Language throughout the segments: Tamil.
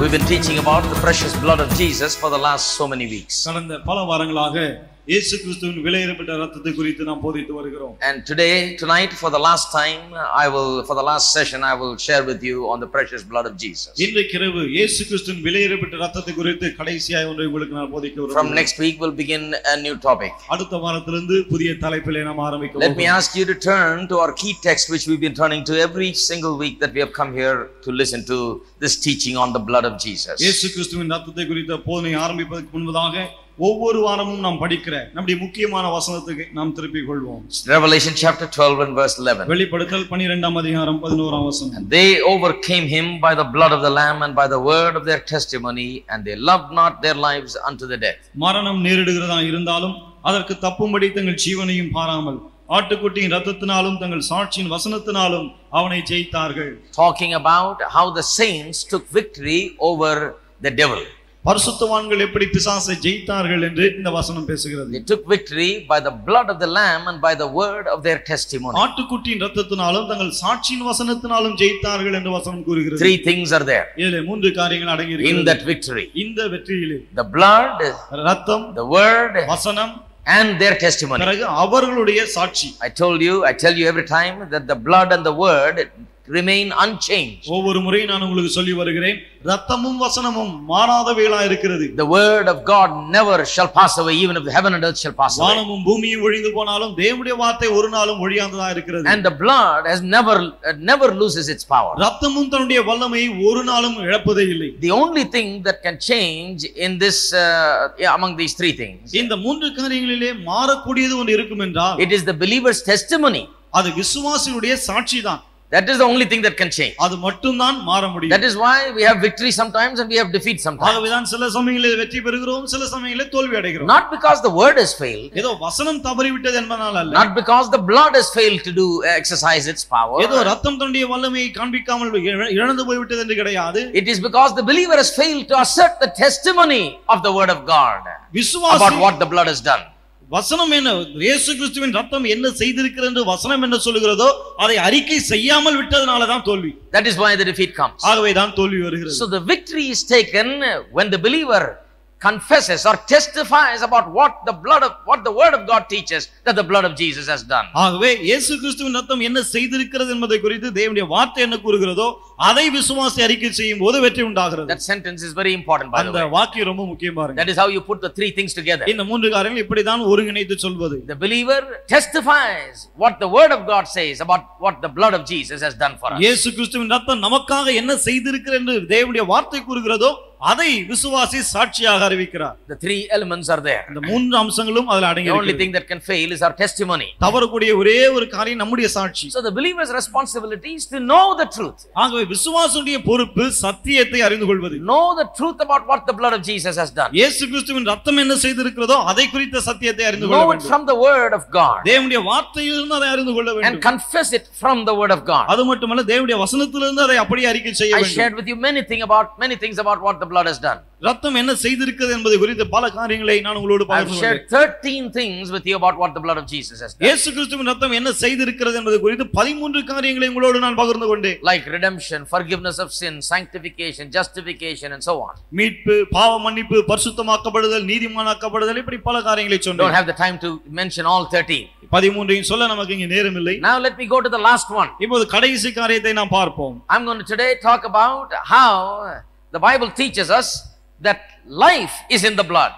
We've been teaching about the precious blood of Jesus for the last so many weeks. கடந்த பல வாரங்களாக இயேசு கிறிஸ்துவின் விலையேறப்பட்ட இரத்தத்தை குறித்து நாம் போதித்து வருகிறோம். And tonight for the last time for the last session I will share with you on the precious blood of Jesus. இன்றைக்கு இரவு இயேசு கிறிஸ்துவின் விலையேறப்பட்ட இரத்தத்தை குறித்து கடைசியாக ஒன்றை உங்களுக்கு நான் போதிக்க விரும்புகிறேன். From next week we'll begin a new topic. அடுத்த வாரத்திலிருந்து புதிய தலைப்பிலே நாம் ஆரம்பிக்க போகிறோம். Let me ask you to turn to our key text which we've been turning to every single week that we have come here to listen to this teaching on the blood of Jesus. இயேசு கிறிஸ்துவின் இரத்தத்தை குறித்த போதனை ஆரம்பிப்பதற்கு முன்பதாக ஒவ்வொரு வாரமும் நாம் படிக்கிற நம்முடைய முக்கியமான வசனத்துக்கு நாம் திருப்பிக் கொள்வோம். Revelation chapter 12 and verse 11. வெளிப்படுத்தல் 12ஆம் அதிகாரம் 11ஆம் வசனம். And they overcame him by the blood of the lamb and by the word of their testimony, and they loved not their lives unto the death. மரணம் நேரிடுகிறதா இருந்தாலும் அதற்கு தப்பும்படி தங்கள் ஜீவனையும் பாராமல் ஆட்டுக்குட்டியின் இரத்தத்தினாலும் தங்கள் சாட்சியின் வசனத்தினாலும் அவனை ஜெயித்தார்கள். Talking about how the saints took victory over the devil. பரிசுத்தவான்கள் எப்படி பிசாசை ஜெயித்தார்கள் என்று இந்த வசனம் பேசுகிறது. They took victory by the blood of the lamb and by the word of their testimony. ஆட்டுக்குட்டியின் இரத்தத்தினாலும் தங்கள் சாட்சியின் வசனத்தினாலும் ஜெயித்தார்கள் என்று வசனம் கூறுகிறது. Three things are there. இதிலே மூன்று காரியங்கள் அடங்கி இருக்கிறது. In that victory. இந்த வெற்றியிலே The blood, இரத்தம், the word, வசனம் and their testimony. பிறகு அவர்களுடைய சாட்சி. I tell you every time that the blood and the word remain unchanged. ஒவ்வொரு முறை நான் உங்களுக்கு சொல்லி வருகிறேன், இரத்தமும் வசனமும் மாறாதவைகளா இருக்கிறது. The word of God never shall pass away, even if the heaven and earth shall pass away. வானமும் பூமியும் ஒழிந்து போனாலும் தேவனுடைய வார்த்தை ஒரு நாளும் ஒழியாததா இருக்கிறது. And the blood has never loses its power. இரத்தமும் தன்னுடைய வல்லமையை ஒரு நாளும் இழப்பதே இல்லை. The only thing that can change in this among these three things, இந்த மூன்று காரியங்களிலே மாறக்கூடியது ஒன்று இருக்கும் என்றால் it is the believer's testimony. அது விசுவாசியுடைய சாட்சிதான். That is the only thing that can change. அது மட்டும் தான் மாற முடியும். That is why we have victory sometimes and we have defeat sometimes. ஆகவேதான் சில சமயங்களில் வெற்றி பெறுகிறோம், சில சமயங்களில் தோல்வி அடைகிறோம். Not because the word has failed. ஏதோ வசனம் தவறிவிட்டது என்பதனால அல்ல. Not because the blood has failed to exercise its power. ஏதோ இரத்தம் தன்னுடைய வல்லமையை காண்பிக்காமல் இழந்து போய்விட்டது என்று கிடையாது. It is because the believer has failed to assert the testimony of the word of God about what the blood has done. வசனம் என்ன, இயேசு கிறிஸ்துவின் இரத்தம் என்ன செய்திருக்கிறது என்று வசனம் என்ன சொல்லுகிறதோ அதை அறிக்கை செய்யாமல் விட்டதனால தான் தோல்வி. That is why the defeat comes. ஆகவே தான் தோல்வி வருகிறது. So the victory is taken when the believer confesses or testifies about what the word of God teaches that the blood of Jesus has done. ஆகவே இயேசு கிறிஸ்துவின் இரத்தம் என்ன செய்திருக்கிறது என்பதை குறித்து தேவனுடைய வார்த்தை என்ன கூறுகிறதோ அதை விசுவாசி அறிக்கை செய்யும்போது வெற்றி உண்டாகிறது. That sentence is very important, by the way. அந்த வாக்கியம் ரொம்ப முக்கியம் பாருங்க. That is how you put the three things together. இந்த மூன்று காரியங்கள் இப்படி தான் ஒருங்கிணைத்து சொல்வது. The believer testifies what the word of God says about what the blood of Jesus has done for us. இயேசு கிறிஸ்துவின் இரத்தம் நமக்காக என்ன செய்திருக்கிறது என்று தேவனுடைய வார்த்தை கூறுகிறதோ அதை விசுவாசி சாட்சியாக அறிவிக்கிறார். The three elements are there. இந்த மூன்று அம்சங்களும் அதில் அடங்கி The இருக்கிறது. only thing that can fail is our testimony. தவறக்கூடிய ஒரே ஒரு காரியம் நம்முடைய சாட்சி. So the believer's responsibility is to know the truth. ஆகவே விசுவாசியுடைய பொறுப்பு சத்தியத்தை அறிந்து கொள்வது. Know the truth about what the blood of Jesus has done. இயேசு கிறிஸ்துவின் இரத்தம் என்ன செய்திருக்கிறதோ அதை குறித்த சத்தியத்தை அறிந்து கொள்ள Know it வேண்டும். from the word of God. தேவனுடைய வார்த்தையிலிருந்து அதை அறிந்து கொள்ள வேண்டும். And confess it from the word of God. அது மட்டுமல்ல தேவனுடைய வசனத்திலிருந்து அதை அப்படியே அறிக்கை செய்ய I வேண்டும். shared with you many things about what the blood has done. இரத்தம் என்ன செய்திருக்கிறது என்பதை குறித்து பல காரியங்களை நான் உங்களோடு I பகிர்ந்து have shared கொண்டேன். 13 things with you about what the blood of Jesus has done. இயேசு கிறிஸ்துவின் இரத்தம் என்ன செய்திருக்கிறது என்பதை குறித்து 13 காரியங்களை உங்களோடு நான் பகிர்ந்து கொண்டேன். Like redemption, forgiveness of sin, sanctification, justification and so on. மீட்பு, பாவ மன்னிப்பு, பரிசுத்தமாக்கப்படுதல், நீதிமானாக்கப்படுதல், இப்படி பல காரியங்களை Don't சொன்னேன். have the time to mention all 13. 13 சொல்ல நமக்கு இங்கே நேரம் இல்லை. Now let me go to the last one. இப்போது கடைசி காரியத்தை நாம் பார்ப்போம். I'm going to today talk about how the Bible teaches us that life is in the blood.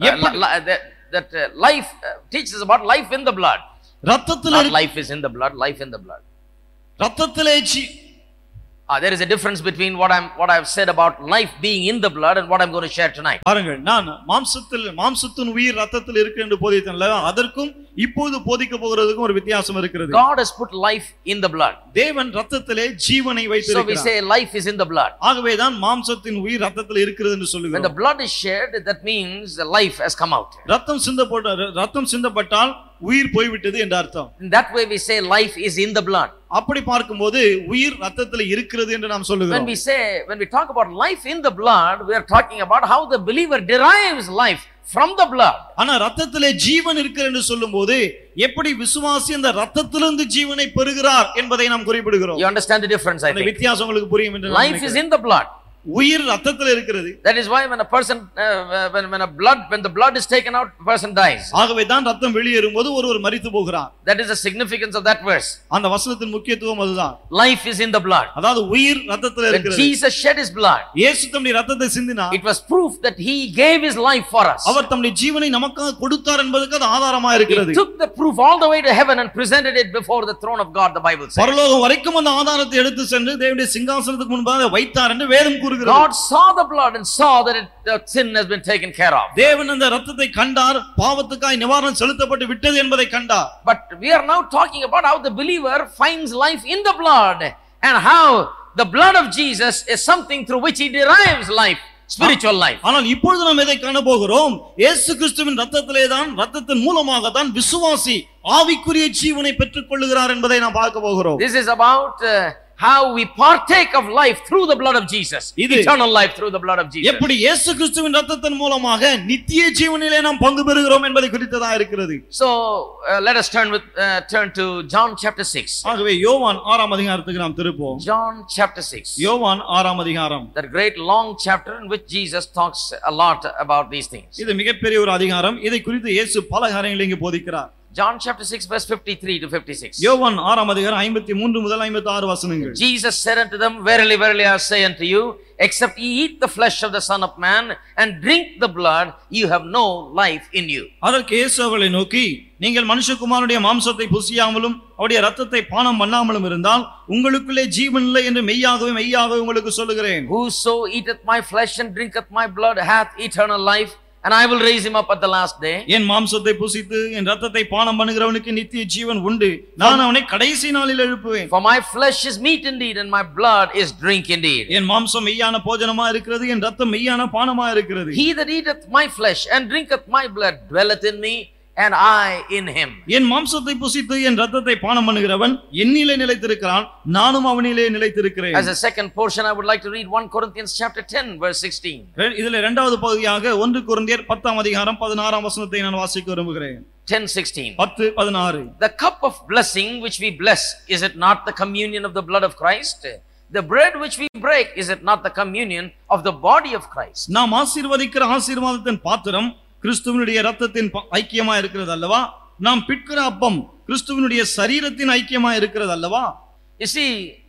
Life teaches about life in the blood. Not life is in the blood, life in the blood. ரத்தத்திலே there is a difference between what I've said about life being in the blood and what I'm going to share tonight. பாருங்கள், நான் மாம்சத்தின் உயிர் ரத்தத்தில் இருக்கு என்று போதித்தேன்ல, அதற்கும் இப்போது போதிக்க போகிறதுக்கும் ஒரு வித்தியாசம் இருக்கிறது. God has put life in the blood. தேவன் ரத்தத்திலே ஜீவனை வைத்திருக்கிறார். So we say life is in the blood. ஆகவே தான் மாம்சத்தின் உயிர் ரத்தத்தில் இருக்கிறது என்று சொல்லுகிறோம். When the blood is shed, that means the life has come out. ரத்தம் சிந்தப்பட்டால் உயிர் போய்விட்டது என்ற அர்த்தம். In that way we say life is in the blood. அப்படி பார்க்கும்போது உயிர் ரத்தத்தில் இருக்கிறது என்று நாம் சொல்லுகிறோம். When we talk about life in the blood, we are talking about how the believer derives life from the blood. ஆனா ரத்தத்திலே ஜீவன் இருக்கிறது என்று சொல்லும்போது எப்படி விசுவாசி அந்த ரத்தத்திலிருந்து ஜீவனை பெறுகிறார் என்பதை நாம் குறிப்பிடுகிறோம். You understand the difference, I think. அந்த வித்தியாசம் உங்களுக்கு புரியும் என்று நான் நினைக்கிறேன். Life is in the blood. உயிர் ரத்தத்தில் இருக்கிறது. That is why when a person when the blood is taken out, the person dies. ஆகவே தான் ரத்தம் வெளியேறும்போது ஒருவர் மரித்து போகிறார். That is the significance of that verse. அந்த வசனத்தின் முக்கியத்துவம் அதுதான். Life is in the blood. அதாவது உயிர் ரத்தத்தில் இருக்கிறது. When Jesus shed his blood, இயேசு தம்முடைய ரத்தத்தை சிந்தினார். it was proof that he gave his life for us. அவர் தம்முடைய ஜீவனை நமக்காக கொடுத்தார் என்பதற்கு அது ஆதாரமாக இருக்கிறது. He took the proof all the way to heaven and presented it before the throne of God, the Bible says. பரலோகம் வரைக்கும் அந்த ஆதாரத்தை எடுத்து சென்று தேவனுடைய சிங்காசனத்துக்கு முன்பாக வைத்தார் என்று வேதம் கூறுகிறது. God saw the blood and saw that the sin has been taken care of. தேவன் அந்த இரத்தத்தை கண்டார், பாவத்துக்காய் நிவாரணம் செலுத்தப்பட்டு விட்டது என்பதை கண்டார். But we are now talking about how the believer finds life in the blood and how the blood of Jesus is something through which he derives life, spiritual life. ஆனால் இப்பொழுது நாம் எதை காண போகிறோம்? இயேசு கிறிஸ்துவின் இரத்தத்திலே தான், இரத்தத்தின் மூலமாக தான் விசுவாசி ஆவிக்குரிய ஜீவனை பெற்றுக் கொள்ளுகிறார் என்பதை நாம் பார்க்க போகிறோம். This is about how we partake of life through the blood of Jesus, eternal life through the blood of Jesus. எப்படி இயேசு கிறிஸ்துவின் இரத்தத்தின் மூலமாக நித்திய ஜீவனிலே நாம் பங்கு பெறுகிறோம் என்பதை குறித்ததா இருக்கிறது. So let us turn to John chapter 6. ஆகவே யோவான் 6ஆம் அதிகாரத்துக்கு நாம் திருப்போம். John chapter 6. யோவான் 6ஆம் அதிகாரம். That great long chapter in which Jesus talks a lot about these things. இது மிகப்பெரிய ஒரு அதிகாரம். இதை குறித்து இயேசு பல காரியங்களை இங்கே போதிக்கிறார். John chapter 6 verse 53 to 56. யோவான் 6ஆம் அதிகாரம் 53 முதல் 56 வசனங்கள். Jesus said unto them, Verily, verily, I say unto you, except ye eat the flesh of the Son of Man and drink the blood, you have no life in you. அதற்கு இயேசு அவர்களை நோக்கி, நீங்கள் மனுஷகுமாரனுடைய மாம்சத்தை புசியாமலும் அவருடைய இரத்தத்தை பானம் பண்ணாமலும் இருந்தால் உங்களுக்குள்ளே ஜீவன் இல்லை என்று மெய்யாகவே உங்களுக்கு சொல்லுகிறேன். Whoso eateth my flesh and drinketh my blood hath eternal life, and I will raise him up at the last day. என் மாம்சத்தை புசித்து என் இரத்தத்தை பானம் பண்ணுகிறவனுக்கு நித்திய ஜீவன் உண்டு, நான் அவனை கடைசி நாளில் எழுப்புவேன். For my flesh is meat indeed, and my blood is drink indeed. என் மாம்சம் மெய்யான போஜனமா இருக்கிறது, என் இரத்தம் மெய்யான பானமா இருக்கிறது. He that eateth my flesh and drinketh my blood dwelleth in me, and I in him. என் மாம்சத்தை புசித்து என் இரத்தத்தை பானம் பண்ணுகிறவன் என்னிலே நிலைத்திருக்கிறான், நானும் அவனிலே நிலைத்திருக்கிறேன். As a second portion, I would like to read 1 Corinthians chapter 10 verse 16. இதிலே இரண்டாவது பகுதியாக 1 கொரிந்தியர் 10ஆம் அதிகாரம் 16ஆம் வசனத்தை நான் வாசிக்க விரும்புகிறேன். 10:16. 10:16. The cup of blessing which we bless, is it not the communion of the blood of Christ? The bread which we break, is it not the communion of the body of Christ? நாம் ஆசீர்வதிக்கிற ஆசீர்வாதத்தின் பாத்திரம் கிறிஸ்துவினுடைய இரத்தத்தின் ஐக்கியமா இருக்கிறது அல்லவா? நாம் பிட்கிற அப்பம் கிறிஸ்துவினுடைய சரீரத்தின் ஐக்கியமா இருக்கிறது அல்லவா? You see,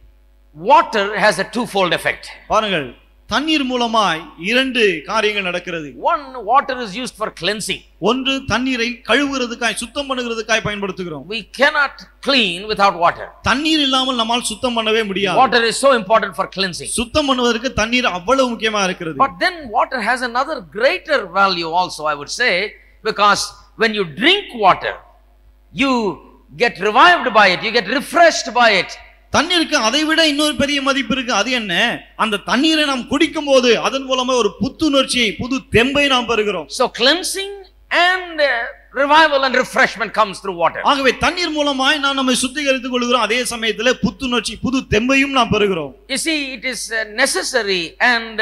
water has a twofold effect. பாருங்கள், தண்ணீர் மூலமாய் இரண்டு காரியங்கள் நடக்கிறது. One, water is used for cleansing. ஒன்று, தண்ணீரை கழுவுறதுக்காய் சுத்தம் பண்ணுகிறதுக்காய் பயன்படுத்துகிறோம். We cannot clean without water. தண்ணீர் இல்லாமல் நம்மால் சுத்தம் பண்ணவே முடியாது. Water is so important for cleansing. சுத்தம் பண்ணுவதற்கு தண்ணீர் அவ்வளவு முக்கியமா இருக்கிறது. But then water has another greater value also, I would say, because when you drink water, you get revived by it, you get refreshed by it. தண்ணீருக்கு அதை விட இன்னொரு பெரிய மதிப்பு இருக்கு. அது என்ன? அந்த தண்ணீரை நாம் குடிக்கும் போது அதன் மூலமா ஒரு புத்துணர்ச்சியை, புது தெம்பை நாம் பெறுகிறோம். So cleansing and revival and refreshment comes through water. ஆகவே தண்ணீர் மூலமாய் நாம் நம்மை சுத்திகரித்துக் கொள்கிறோம், அதே சமயத்திலே புத்துணர்ச்சி, புது தெம்பையும் நாம் பெறுகிறோம். You see, it is necessary and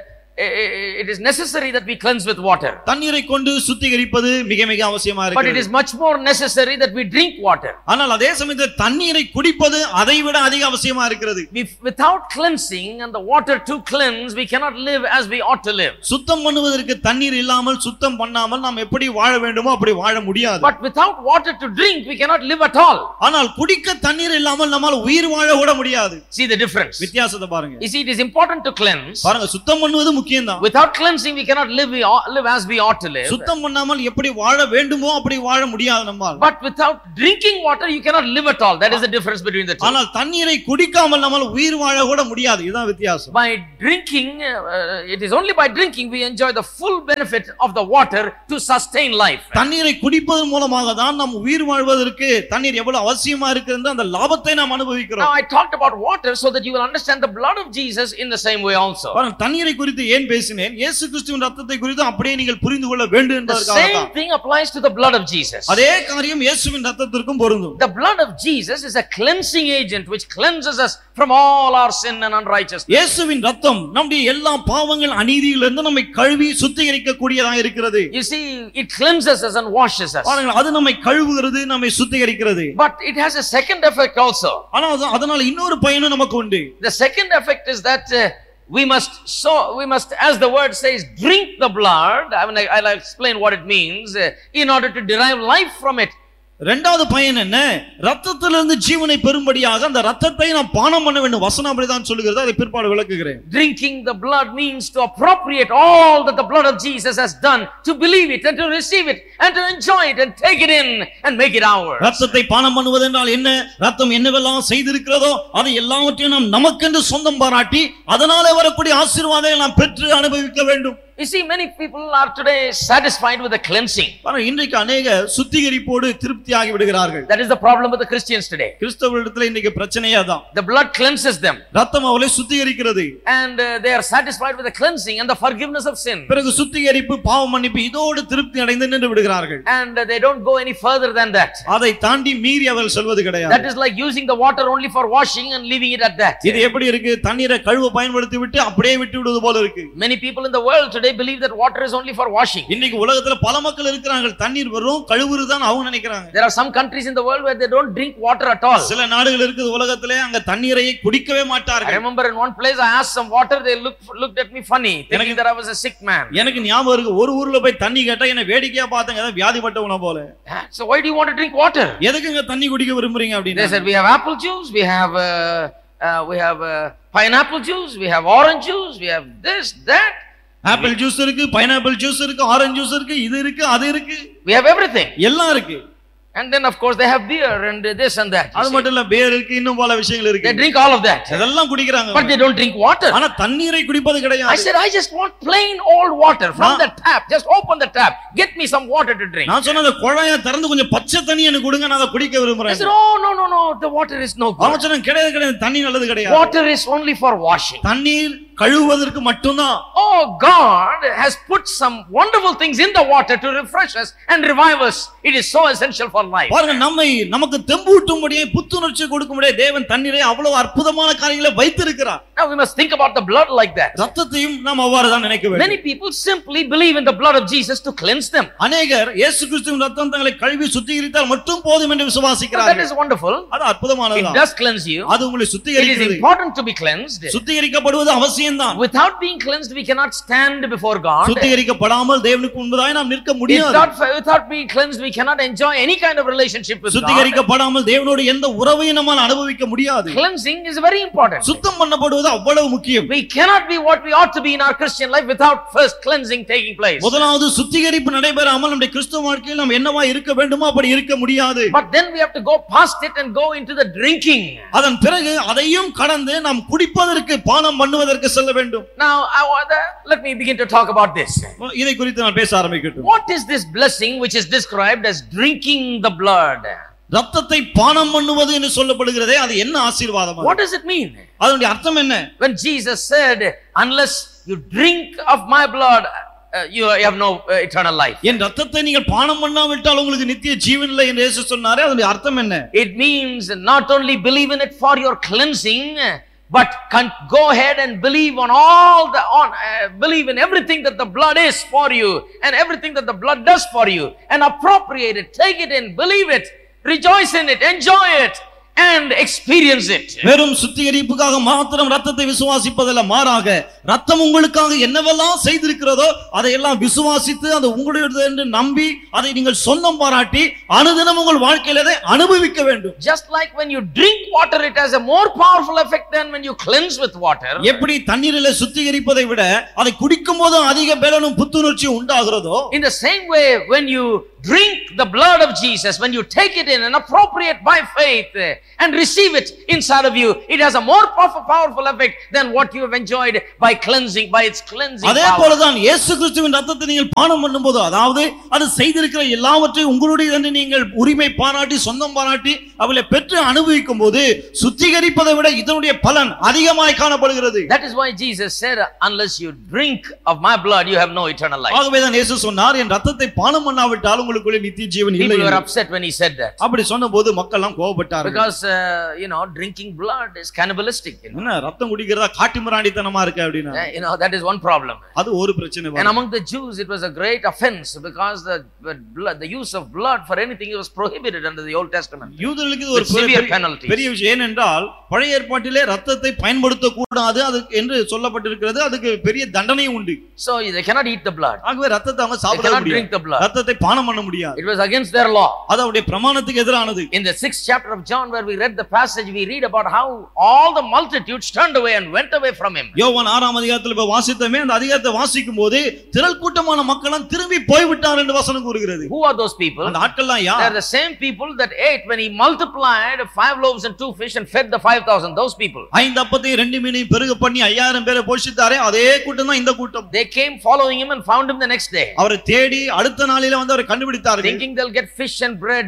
it is necessary that we cleanse with water. தண்ணீரை கொண்டு சுத்திகரிப்பது மிக மிக அவசியமா But it இருக்கிறது. is much more necessary that we drink water. ஆனால் அதே சமயத்தில் தண்ணீரை குடிப்பது அதை விட அதிக அவசியமா இருக்கிறது. Without cleansing and the water to cleanse, we cannot live as we ought to live. சுத்தம் பண்ணுவதற்கு தண்ணீர் இல்லாமல், சுத்தம் பண்ணாமல் நாம் எப்படி வாழ வேண்டுமோ அப்படி வாழ முடியாது. But without water to drink, we cannot live at all. ஆனால் குடிக்க தண்ணீர் இல்லாமல் நம்மால் உயிர் வாழ கூட முடியாது. See the difference. வித்தியாசத்தை பாருங்க. You see, it is important to cleanse. பாருங்க, சுத்தம் பண்ணுவது முக்கியம் தான். Without cleansing, we cannot live as we ought to live. சுத்தம் பண்ணாமல் எப்படி வாழ வேண்டுமோ அப்படி வாழ முடியாது நம்மால். But without drinking water, you cannot live at all. That is the difference between the two. ஆனால் தண்ணீரை குடிக்காமல் நம்மால் உயிர் வாழ கூட முடியாது. இதுதான் வித்தியாசம். By drinking, it is only by drinking we enjoy the full benefit of the water to sustain life. தண்ணீரை குடிப்பதன் மூலமாக தான் நாம் உயிர் வாழ்வதற்கு தண்ணீர் எவ்வளவு அவசியமா இருக்கிறது அந்த லாபத்தை நாம் அனுபவிக்கிறோம். Now I talked about water so that you will understand the blood of Jesus in the same way also. பாருங்க, தண்ணீரை குறித்து ஏன் பேசினேன்? இயேசு கிறிஸ்துவின் இரத்தத்தை குறித்து அப்படியே நீங்கள் புரிந்து கொள்ள வேண்டும் என்பதற்காக The தான். same thing applies to the blood of Jesus. அதே காரியம் இயேசுவின் இரத்தத்திற்கும் பொருந்தும். The blood of Jesus is a cleansing agent which cleanses us from all our sin and unrighteousness. இயேசுவின் இரத்தம் நம்முடைய எல்லா பாவங்கள் அநீதியிலிருந்து நம்மை கழுவி சுத்திகரிக்க கூடியதாக இருக்கிறது. You see, it cleanses us and washes us. பாருங்க, அது நம்மை கழுவுகிறது, நம்மை சுத்திகரிக்கிறது. But it has a second effect also. ஆனால் அதனால இன்னொரு பயனும் நமக்கு உண்டு. The second effect is that we must, as the word says, drink the blood. I mean, I'll explain what it means in order to derive life from it. இரண்டாவது பயன் என்ன? ரத்தத்திலிருந்து ஜீவனை பெறும்படியாக அந்த ரத்தத்தை நாம் பானம் பண்ண வேண்டும். வசனம் அப்படிதான் சொல்லுகிறது. அதை பிற்பாடு விளக்குகிறேன். Drinking the blood means to appropriate all that the blood of Jesus has done, to believe it and to receive it and to enjoy it and take it in and make it ours. ரத்தத்தை பானம் பண்ணுவது என்றால் என்ன? ரத்தம் என்னவெல்லாம் செய்திருக்கிறதோ அதை எல்லாவற்றையும் நாம் நமக்கென்று சொந்தம் பாராட்டி அதனாலே வரக்கூடிய ஆசீர்வாதங்களை நாம் பெற்று அனுபவிக்க வேண்டும். You see, many people are today satisfied with the cleansing. இன்றைக்கு अनेக சுத்திகரிப்போடு திருப்தியாகி விடுகிறார்கள். That is the problem with the Christians today. கிறிஸ்தவர்களிடத்தில் இன்னைக்கு பிரச்சனையே அதான். The blood cleanses them. ரத்தம் அவளை சுத்திகரிக்கிறது. And they are satisfied with the cleansing and the forgiveness of sin. பிறகு சுத்திகரிப்பு, பாவ மன்னிப்பு இதோடு திருப்தி அடைந்து நின்று விடுகிறார்கள். And they don't go any further than that. அதை தாண்டி மீறி அவர்கள் செல்வது கிடையாது. That is like using the water only for washing and leaving it at that. இது எப்படி இருக்கு? தண்ணீரை கழுவ பயன்படுத்தி விட்டு அப்படியே விட்டு விடுவது போல இருக்கு. Many people in the world today believe that water is only for washing. இன்னைக்கு உலகத்துல பல மக்கள் இருக்காங்க, தண்ணீர் வெறும் கழுவுறதுதான் அவங்க நினைக்கிறாங்க. There are some countries in the world where they don't drink water at all. சில நாடுகள் இருக்குது உலகத்திலே அங்க தண்ணீரை குடிக்கவே மாட்டார்கள். I remember in one place I asked some water, they looked at me funny, thinking that I was a sick man. எனக்கு ஞாபகம் இருக்கு, ஒரு ஊர்ல போய் தண்ணி கேட்டா என்ன வேடிக்கையா பார்த்தாங்க, ஏதோ வியாதிப்பட்டவன போல. So why do you want to drink water? எதுக்குங்க தண்ணி குடிக்க விரும்புறீங்க அப்படினா? They said we have apple juice, we have pineapple juice, we have orange juice, we have this, that. Apple juice இருக்கு, பைனாப்பிள் ஜூஸ் இருக்கு, ஆரஞ்சு ஜூஸ் இருக்கு, இது இருக்கு, அது இருக்கு. We have everything. எல்லாம் இருக்கு. And then of course they have beer and this and that. அது மட்டும் இல்ல, beer இருக்கு, இன்னும் பல விஷயங்கள் இருக்கு. They drink all of that. அதெல்லாம் குடிக்கறாங்க. But they don't drink water. ஆனா தண்ணீரை குடிப்பது கிடையாது. I said I just want plain old water from the tap. Just open the tap. Get me some water to drink. நான் சொன்னேன், குழாயை திறந்து கொஞ்சம் பச்சை தண்ணி எனக்கு கொடுங்க, நான் அதை குடிக்க விரும்புறேன். I said oh no, the water is no good. அவன் சொன்னான், கிடையாது, தண்ணி நல்லது கிடையாது. Water is only for washing. தண்ணீர் கழுவுவதற்கு மட்டும்தான். Oh, God has put some wonderful things in the water to refresh us and revive us. It is so essential for life. பாருங்க, நமக்கு தெம்பூட்டும்படியே புத்துணர்ச்சி கொடுக்கும்படியே தேவன் தண்ணீரை அவ்வளவு அற்புதமான காரியங்களை வைத்திருக்கிறார். Now we must think about the blood like that. ரத்தத்தையும் நாம் அவ்வாறு தான் நினைக்க வேண்டும். Many people simply believe in the blood of Jesus to cleanse them. அநேகர் இயேசு கிறிஸ்துவின் ரத்தம் தங்களை கழுவி சுத்திகரித்தால் மட்டும் போதும் என்று விசுவாசிக்கிறார்கள். That is wonderful. அது அற்புதமானது. It does cleanse you. அது உங்களை சுத்திகரிக்கிறது. It is important to be cleansed. சுத்திகரிக்கப்படுவது அவசியம் தான். Without being cleansed we cannot stand before God. சுத்திகரிக்கப்படாமல் தேவனுக்கு முன்பாக நாம் நிற்க முடியாது. Without being cleansed we cannot enjoy any kind of relationship with God. சுத்திகரிக்கப்படாமல் தேவனோடு எந்த உறவையும் நம்மால் அனுபவிக்க முடியாது. Cleansing is very important. சுத்தம் பண்ணப்படுவது அவ்வளவு முக்கியம். We cannot be what we ought to be in our Christian life without first cleansing taking place. முதலாவது சுத்திகரிப்பு நடைபெறாமல் நம்முடைய கிறிஸ்தவ வாழ்க்கையில் நாம் என்னவா இருக்க வேண்டுமோ அப்படி இருக்க முடியாது. But then we have to go past it and go into the drinking. அதன் பிறகு அதையும் கடந்து நாம் குடிப்பதற்கு, பானம் பண்ணுவதற்கு செல்ல வேண்டும். Now let me begin to talk about this. இதை குறித்து நான் பேச ஆரம்பிக்கட்டும். What is this blessing which is described as drinking the blood? ரத்தத்தை பானம் பண்ணுவது என்று சொல்லப்படுகிறதே, அது என்ன ஆசீர்வாதம்? What does it mean? அதனுடைய அர்த்தம் என்ன? When Jesus said, unless you drink of my blood you have no eternal life. என் ரத்தத்தை நீங்கள் பானம் பண்ணாவிட்டால் உங்களுக்கு நித்திய ஜீவன் இல்லை என்று இயேசு சொன்னாரே, அதனுடைய அர்த்தம் என்ன? It means not only believe in it for your cleansing, but go ahead and believe believe in everything that the blood is for you and everything that the blood does for you, and appropriate it, take it in, believe it, rejoice in it, enjoy it and experience it. வெறும் சுத்திகரிப்புக்காக மாத்திரம் ரத்தத்தை விசுவாசிப்பதல்ல, மாறாக ரத்தம் உங்களுக்காக என்னவெல்லாம் செய்திருக்கிறதோ அதையெல்லாம் விசுவாசித்து அது உங்களுடையது என்று நம்பி அதை நீங்கள் சொந்தம் பாராட்டி அனுதினம் உங்கள் வாழ்க்கையில அதை அனுபவிக்க வேண்டும். Just like when you drink water, it has a more powerful effect than when you cleanse with water. எப்படி தண்ணீரிலே சுத்திகரிப்பதை விட அதை குடிக்கும்போது அதிக பலனும் புத்துணர்ச்சி உண்டாகிறதோ, in the same way when you drink the blood of Jesus, when you take it in and appropriate by faith and receive it inside of you, it has a more powerful effect than what you have enjoyed by cleansing, by its cleansing power. அதே போலதான் இயேசு கிறிஸ்துவின் ரத்தத்தை நீங்கள் பானம் பண்ணும்போது, அதாவது அது செய்திருக்கிற எல்லாவற்றையும் உங்களுடையது என்று நீங்கள் உரிமை பாராட்டி சொந்தம் பாராட்டி அவளை பெற்று அனுபவிக்கும் போது சுத்திகரிப்பதை விட இதனுடைய பலன் அதிகமாய் காணப்படுகிறது. That is why Jesus said, unless you drink of my blood you have no eternal life. ஆகவே தான் இயேசு சொன்னார், என் ரத்தத்தை பானம் பண்ணாவிட்டால் உங்களுக்குள்ளே நித்திய ஜீவன் இல்லை. People were upset when he said that. அப்படி சொன்னபோது மக்கள் எல்லாம் கோபப்பட்டார்கள். Because drinking blood is cannibalistic. என்ன ரத்தம் குடிக்கிறதா காட்டுமிராண்டித்தனமா இருக்கு அப்படினா. That is one problem. அது ஒரு பிரச்சனை. And among the Jews it was a great offense because the use of blood for anything was prohibited under the Old Testament. யூதர்களுக்கு ஒரு பெரிய விஷயம் ஏனென்றால் பழைய ஏற்பாட்டிலே ரத்தத்தை பயன்படுத்த கூடாது அது என்று சொல்லப்பட்டிருக்கிறது. அதுக்கு பெரிய தண்டனை உண்டு. So they cannot eat the blood. ஆகவே ரத்தத்தை அவங்க சாப்பிட முடியாது. ரத்தத்தை பானம் பண்ண முடியாது. It was against their law. அது அவருடைய பிரமாணத்துக்கு எதிரானது. In the 6th chapter of John where we read the passage, we read about how all the multitudes turned away and went away from him. யோவான் 6ஆம் அதிகாரத்தில் வாசித்தமே அந்த அதிகாரத்தை வாசிக்கும்போது திரள் கூட்டமான மக்கள் திரும்பி போய் விட்டார் என்று வசனம் கூறுகிறது. Who are those people? அந்த ஆட்கள்லாம் யார்? They are the same people that ate when he multiplied 5 loaves and 2 fish and fed the 5,000. Those people. 5 அப்பத்தையும் 2 மீனையும் பெருக பண்ணி 5000 பேரை போஷித்தாரே அதே கூட்டம் தான் இந்த கூட்டம். They came following him and found him the next day. அவரை தேடி அடுத்த நாளிலே வந்து அவரை கண்டுபிடித்தார்கள். Thinking they'll get fish and bread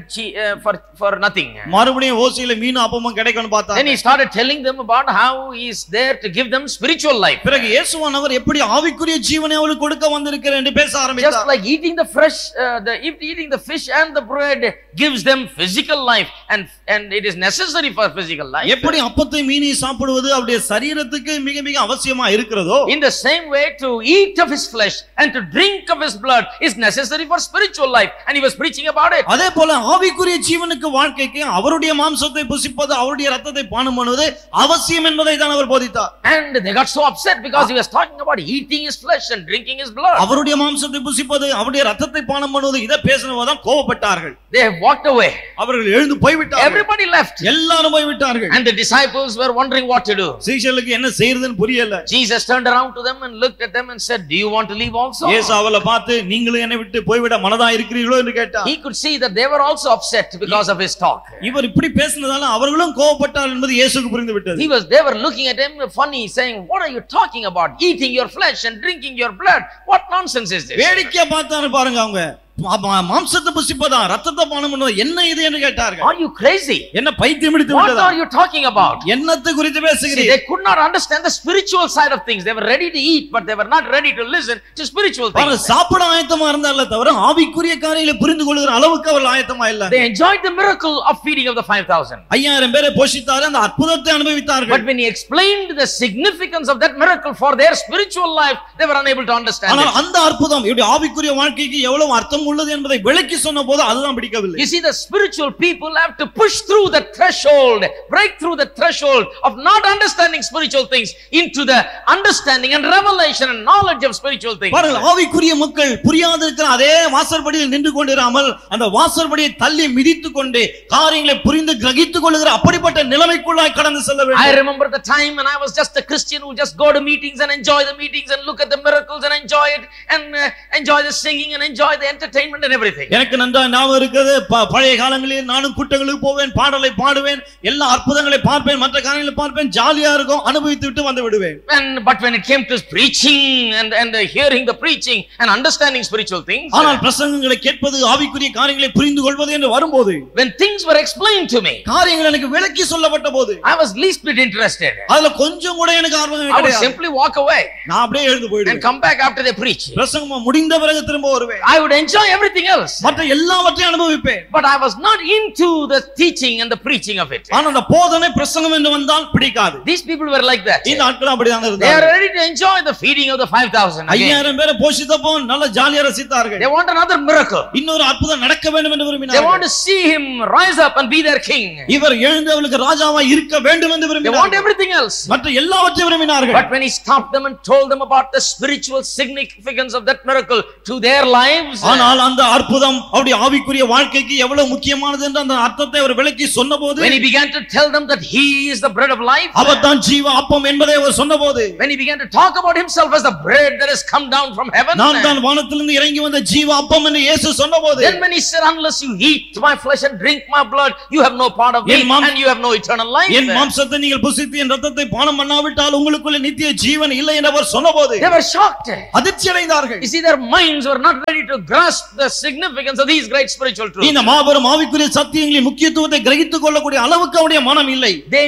for nothing. மறுபடியும் ஓசியில மீன் அப்பமும் கிடைக்கும்னு பார்த்தாங்க. Then he started telling them about how he is there to give them spiritual life. பிறகு இயேசுவானவர் எப்படி ஆவிக்குரிய ஜீவனை அவங்களுக்கு கொடுக்க வந்திருக்கிறார் என்று பேச ஆரம்பித்தார். Just like eating the fresh eating the fish and the bread gives them physical life and it is necessary for physical life. எப்படி அப்பத்தை மீனை சாப்பிடுவது அவருடைய சரீரத்துக்கு மிக மிக அவசியமா இருக்கிறதோ in the same way to eat of his flesh and to drink of his blood is necessary for spiritual life, and he was preaching about it. அதே போல ஆவிக்குரிய ஜீவனுக்கு வாழ்க்கைக்கு அவருடைய மாம்சத்தை புசிப்பது அவருடைய இரத்தத்தை பானம் பண்ணுவது அவசியம் என்பதை தான் அவர் போதித்தார். And they got so upset because he was talking about eating his flesh and drinking his blood. அவருடைய மாம்சத்தை புசிப்பது அவருடைய இரத்தத்தை பானம் பண்ணுவது இத பேசினவங்க தான் கோபப்பட்டார்கள். They have walked away. அவர்கள் எழுந்து போய் விட்டார்கள். Everybody left. எல்லாரும் போய் விட்டார்கள். And the disciples were wondering what to do. சீஷர்களுக்கு என்ன செய்யறதுன்னு புரியல. Jesus turned around to them and looked at them and said, "Do you want to leave also?" இயேசு அவளை பார்த்து நீங்களும் என்னை விட்டு போய்விட மனதா இருக்கிறீர்களோ என்று கேட்டார். He could see that they were also upset because of his talk. இவர் இப்படி பேசினதால அவர்களும் கோபப்பட்டார்கள் என்பது இயேசுவுக்கு புரிந்துவிட்டது. They were looking at him funny saying, "What are you talking about? Eating your flesh and drinking your blood? What nonsense is this?" வேடிக்கையா பார்த்தாரு பாருங்க அவங்க. மாம்சத்தை புசிப்பதா ரத்தத்தை பானம் பண்ணுவது என்ன இது என்று கேட்டார்கள். Are you crazy? என்ன பைத்தியம் பிடித்து விட்டதா? What are you talking about? என்னத்தை குறித்து பேசுகிறீர்கள்? They could not understand the spiritual side of things. They were ready to eat but they were not ready to listen to spiritual things. அவர்கள் சாப்பிட ஆயத்தமா இருந்தார்களே தவிர ஆவிக்குரிய காரியங்களை புரிந்து கொள்கிற அளவுக்கு அவர்கள் ஆயத்தமா இல்ல. They enjoyed the miracle of feeding of the 5,000. 5000 பேரை போஷித்தார் அந்த அற்புதத்தை அனுபவித்தார்கள். But when he explained the significance of that miracle for their spiritual life, they were unable to understand it. ஆனால் அந்த அற்புதம் இவருடைய ஆவிக்குரிய வாழ்க்கைக்கு எவ்வளவு அர்த்தம் உள்ளது என்பதை விளக்கி சொன்னபோது அதுதான் பிடிக்கவில்லை. You see, the spiritual people have to push through the threshold, break through the threshold of not understanding spiritual things into the understanding and revelation and knowledge of spiritual things. பாருங்கள், ஆவிக்குரிய மக்கள் புரியாத இருக்கிற அதே வாசற்படியில் நின்று கொண்டிராமல் அந்த வாசற்படியை தள்ளி மிதித்துக் கொண்டு காரியங்களை புரிந்து கிரகித்துக் கொள்ளுகிற அப்படிப்பட்ட நிலைமைக்குள்ளாய் கடந்து செல்ல வேண்டும். I remember the time when I was just a Christian who just go to meetings and enjoy the meetings and look at the miracles and enjoy it and enjoy the singing and enjoy the entertainment and everything. எனக்கு நன்றாக ஞாபகம் இருக்குது. பழைய காலங்களில் நானும் கூட்டங்களுக்கு போவேன், பாடலை பாடுவேன், எல்லா அற்புதங்களை பார்ப்பேன், மற்ற காரியங்களை பார்ப்பேன், ஜாலியா இருக்கும், அனுபவித்து விட்டு வந்து விடுவேன். But when it came to preaching and hearing the preaching and understanding spiritual things, ஆனால் பிரசங்கங்களை கேட்பது ஆவிக்குரிய காரியங்களை புரிந்து கொள்வது என்று வரும்போது, when things were explained to me, காரியங்கள் எனக்கு விளக்கி சொல்லப்பட்ட போது, I was least bit interested. அதுல கொஞ்சம் கூட எனக்கு ஆர்வம் கிடையாது. I would simply walk away. நான் அப்படியே எழுந்து போய்டுவேன். And come back after they preach. பிரசங்கம் முடிந்த பிறகு திரும்ப வருவேன். I would enjoy everything else. மற்ற எல்லாவற்றையும் அனுபவிப்பேன். But I was not into the teaching and the preaching of it. ஆனா அந்த போதனை பிரசங்கம் என்று வந்தால் பிடிக்காது. These people were like that. இந்த ஆட்கள் அப்படி தான் இருந்தாங்க. They are ready to enjoy the feeding of the 5,000. 5000 பேரை போஷித்தப்போ நல்ல ஜாலியா ரசித்தார்கள். They want another miracle. இன்னொரு அற்புதம் நடக்க வேண்டும் என்று விரும்பினார்கள். They want to see him rise up and be their king. இவர் எழுந்து அவங்களுக்கு ராஜாவா இருக்க வேண்டும் என்று விரும்பினார்கள். They want everything else. மற்ற எல்லாவற்றையும் விரும்பினார்கள். But when he stopped them and told them about the spiritual significance of that miracle to their lives, ஆனால் அந்த அற்புதம் அவருடைய ஆவிக்குரிய வாழ்க்கைக்கு எவ்வளவு முக்கியமானது என்று அந்த அர்த்தத்தை அவர் விளக்கி சொன்னபோது, when he began to tell them that he is the bread of life, அவர் தான் ஜீவ அப்பம் என்பதை அவர் சொன்னபோது, when he began to talk about himself as the bread that has come down from heaven, நான் தான் வானத்திலிருந்து இறங்கி வந்த ஜீவ அப்பம் என்று இயேசு சொன்னபோது, then when he said, unless you eat my flesh and drink my blood, you have no part of me and you have no eternal life. என் மாம்சத்தை நீங்கள் புசித்து என் இரத்தத்தை பானம் பண்ணாவிட்டால் உங்களுக்குள்ள நித்திய ஜீவன் இல்லை என்று அவர் சொன்னபோது, they were shocked. அதிர்ச்சி அடைந்தார்கள். You see, their minds were not ready to grasp grasp the significance of these great spiritual truths. இந்த மாபெரும் ஆவிக்குரிய சத்தியங்களின் முக்கியத்துவத்தை கிரகித்துக் கொள்ளக்கூடிய அளவுக்கு அவருடைய மனம் இல்லை. They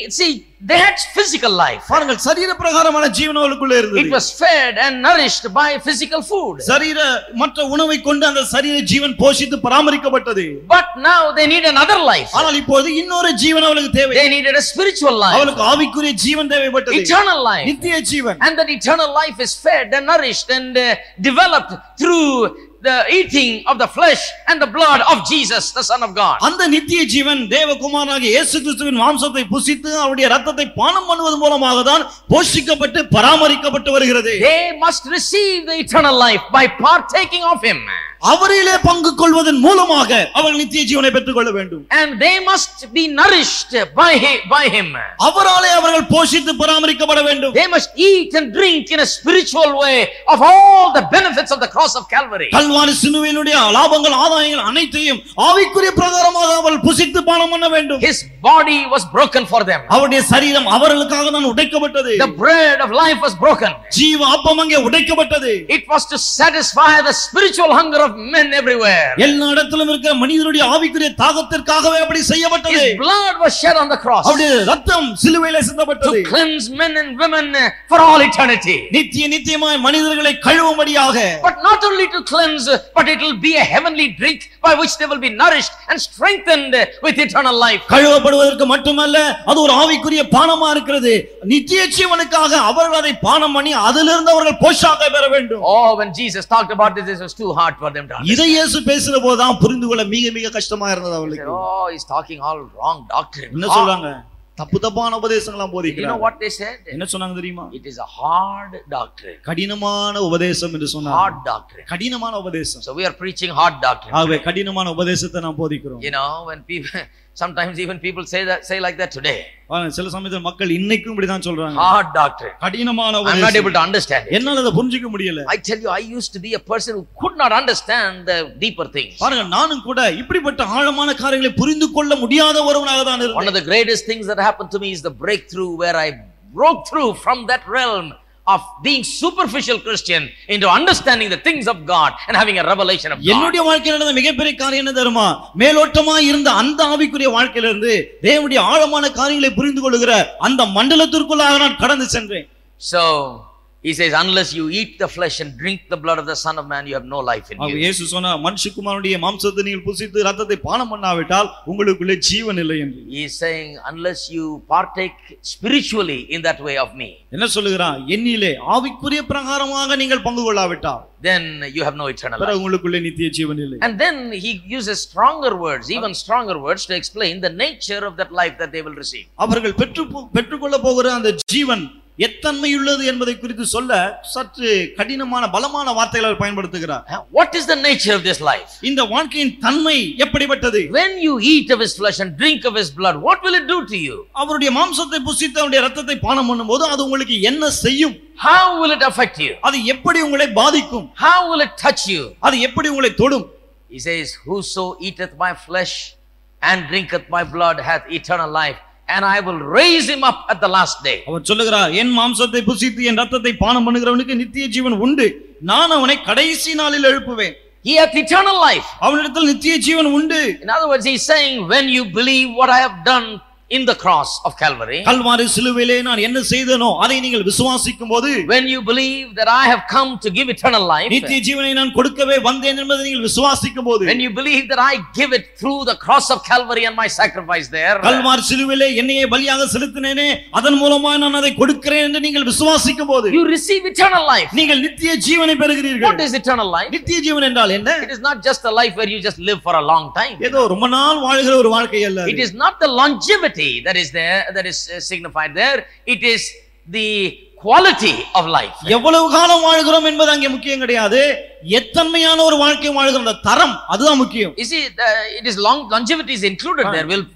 they had physical life. பாருங்கள், சரீர பிரகாரமான ஜீவன் அவளுக்குள்ள இருந்தது. It was fed and nourished by physical food. சரீர மற்ற உணவை கொண்டு அந்த சரீர ஜீவன் போஷித்து பராமரிக்கப்பட்டது. But now they need another life. ஆனால் இப்போது இன்னொரு ஜீவன் அவளுக்கு தேவை. They needed a spiritual life. அவளுக்கு ஆவிக்குரிய ஜீவன் தேவைப்பட்டது. Eternal life. நித்திய ஜீவன். And that eternal life is fed and nourished and developed through the eating of the flesh and the blood of Jesus, the Son of God. அந்த நித்திய ஜீவன் தேவகுமாரனாகிய இயேசு கிறிஸ்துவின் மாம்சத்தை புசித்து அவருடைய இரத்தத்தை பானம் பண்ணுவது மூலமாக தான் போஷிக்கப்பட்டு பராமரிக்கப்பட்டு வருகிறது. They must receive the eternal life by partaking of him. அவரிலே பங்கு கொள்வதன் மூலமாக அவர்கள் நித்திய ஜீவனை பெற்றுக் கொள்ள வேண்டும். And they must be nourished by him. அவராலே அவர்கள் போஷித்து பராமரிக்கப்பட வேண்டும். They must eat and drink in a spiritual way of all the benefits of the cross of Calvary. Kalvari சிலுவையினுடைய லாபங்கள் ஆதாயங்கள் அனைத்தையும் ஆவிக்குரிய பிரகாரமாக அவர்கள் புசித்து பானம் பண்ண வேண்டும். His body was broken for them. அவருடைய சரீரம் அவர்களுக்காக தான் உடைக்கப்பட்டது. The bread of life was broken. ஜீவ அப்பம் அங்கே உடைக்கப்பட்டது. It was to satisfy the spiritual hunger of men everywhere. எல்லா இடத்திலும் இருக்கிற மனிதனுடைய ஆவிக்குரிய தாகத்திற்காகவே அப்படி செய்யப்பட்டது. His blood was shed on the cross. அவருடைய இரத்தம் சிலுவையிலே சிந்தப்பட்டது. To cleanse men and women for all eternity. நித்தியமாய் மனிதர்களை கழுவும்படியாக. But not only to cleanse, but it will be a heavenly drink by which they will be nourished and strengthened with eternal life. கழுவப்படுவதற்கு மட்டுமல்ல, அது ஒரு ஆவிக்குரிய பானமா இருக்கிறது. நித்திய ஜீவனுக்காக அவர்கள் அதை பானம் பண்ணி அதிலிருந்து அவர்கள் போஷாக்கை பெற வேண்டும். Oh, when Jesus talked about this, it was too hard for them to understand. இதை இயேசு பேசுற போது தான் புரிந்து கொள்ள மிக கஷ்டமா இருந்தது அவங்களுக்கு. Oh, he's talking all wrong doctrine. என்ன சொல்றாங்க? தப்பான உபதேசங்களா போதிக்கிறாங்க. You know what they said? என்ன சொன்னாங்க தெரியுமா? It is a hard doctrine. கடினமான உபதேசம் என்று சொன்னாங்க. Hard doctrine. கடினமான உபதேசம். So we are preaching hard doctrine. ஆகவே கடினமான உபதேசத்தை நாம் போதிக்கிறோம். You know, when people sometimes even people say like that today. சில சமயத்துல மக்கள் இன்னைக்கும் இப்படி தான் சொல்றாங்க. Hard doctrine. கடினமான உபதேசம். I'm not able to understand it. என்னால அதை புரிஞ்சிக்க முடியல. I tell you, I used to be a person who could not understand the deeper things. பாருங்க, நானும் கூட இப்படிப்பட்ட ஆழமான காரியங்களை புரிந்து கொள்ள முடியாத ஒருவனாக தான் இருந்தேன். One of the greatest things that happened to me is the breakthrough where I broke through from that realm of being superficial Christian into understanding the things of God and having a revelation of God. என்னுடைய வாழ்க்கையில நடந்த மிகப்பெரிய காரியம் என்ன தெரியுமா? மேலோட்டமா இருந்த அந்த ஆவிக்குரிய வாழ்க்கையில இருந்து தேவனுடைய ஆழமான காரியங்களை புரிந்து கொள்ளுகிற அந்த மண்டலத்திற்குள்ளாக நான் கடந்து சென்றேன். So he says, unless you eat the flesh and drink the blood of the Son of Man, you have no life in you. இயேசு சொன்னார், மனுஷகுமாரனுடைய மாம்சத்தை நீங்கள் புசித்து இரத்தத்தை பானம் பண்ணாவிட்டால் உங்களுக்குள்ளே ஜீவன் இல்லை என்று. He is saying, unless you partake spiritually in that way of me. என்ன சொல்லுகிறான்? என்னிலே ஆவிக்குரிய பிரகாரமாக நீங்கள் பங்கு கொள்ளாவிட்டால் then you have no eternal life. உங்களுக்குள்ளே நித்திய ஜீவன் இல்லை. And then he uses stronger words, even stronger words to explain the nature of that life that they will receive. அவர்கள் பெற்றுக்கொள்ள போகிற அந்த ஜீவன் எத்தன்மையுள்ளது என்பதை குறித்து சொல்ல சற்று கடினமான பலமான வார்த்தைகளை அவர் பயன்படுத்துகிறார். What is the nature of this life? இந்த வாழ்க்கையின் தன்மை எப்படிப்பட்டது? When you eat of his flesh and drink of his blood, what will it do to you? அவருடைய மாம்சத்தை புசித்து அவருடைய இரத்தத்தை பானம் பண்ணும்போது அது உங்களுக்கு என்ன செய்யும்? How will it affect you? அது எப்படி உங்களை பாதிக்கும்? How will it touch you? அது எப்படி உங்களை தொடும்? He says, whoso eateth my flesh and drinketh my blood hath eternal life, and I will raise him up at the last day. அவர் சொல்லுகிறார், என் மாம்சத்தை புசித்து என் இரத்தத்தை பானம் பண்ணுகிறவனுக்கு நித்திய ஜீவன் உண்டு, நான் அவனை கடைசி நாளில் எழுப்புவேன். He hath eternal life. அவனிடத்தில் நித்திய ஜீவன் உண்டு. In other words, he is saying, when you believe what I have done in the cross of Calvary, Kalvari சிலுவையிலே நான் என்ன செய்தேனோ அதை நீங்கள் விசுவாசிக்கும்போது, when you believe that I have come to give eternal life, நித்திய ஜீவனை நான் கொடுக்கவே வந்தேன் என்பதை நீங்கள் விசுவாசிக்கும்போது, when you believe that I give it through the cross of Calvary and my sacrifice there, Kalvari சிலுவையிலே என்னையே பலியாக செலுத்தினேனே அதன் மூலமாக நான் அதை கொடுக்கிறேன் என்று நீங்கள் விசுவாசிக்கும்போது, you receive eternal life. நீங்கள் நித்திய ஜீவனை பெறுகிறீர்கள். What is eternal life? நித்திய ஜீவன் என்றால் என்ன? It is not just a life where you just live for a long time. ஏதோ ரொம்ப நாள் வாழ்கிற ஒரு வாழ்க்கை அல்ல. It is not the longevity that is there, that is signified there. It is the quality of life. எவ்வளவு காலம் வாழ்கிறோம் என்பது அங்கே முக்கியம் கிடையாது. எத்தன்மையான ஒரு வாழ்க்கை வாழ்கிற அந்த தரம் அதுதான் முக்கியம். You see, it is longevity is included there. We'll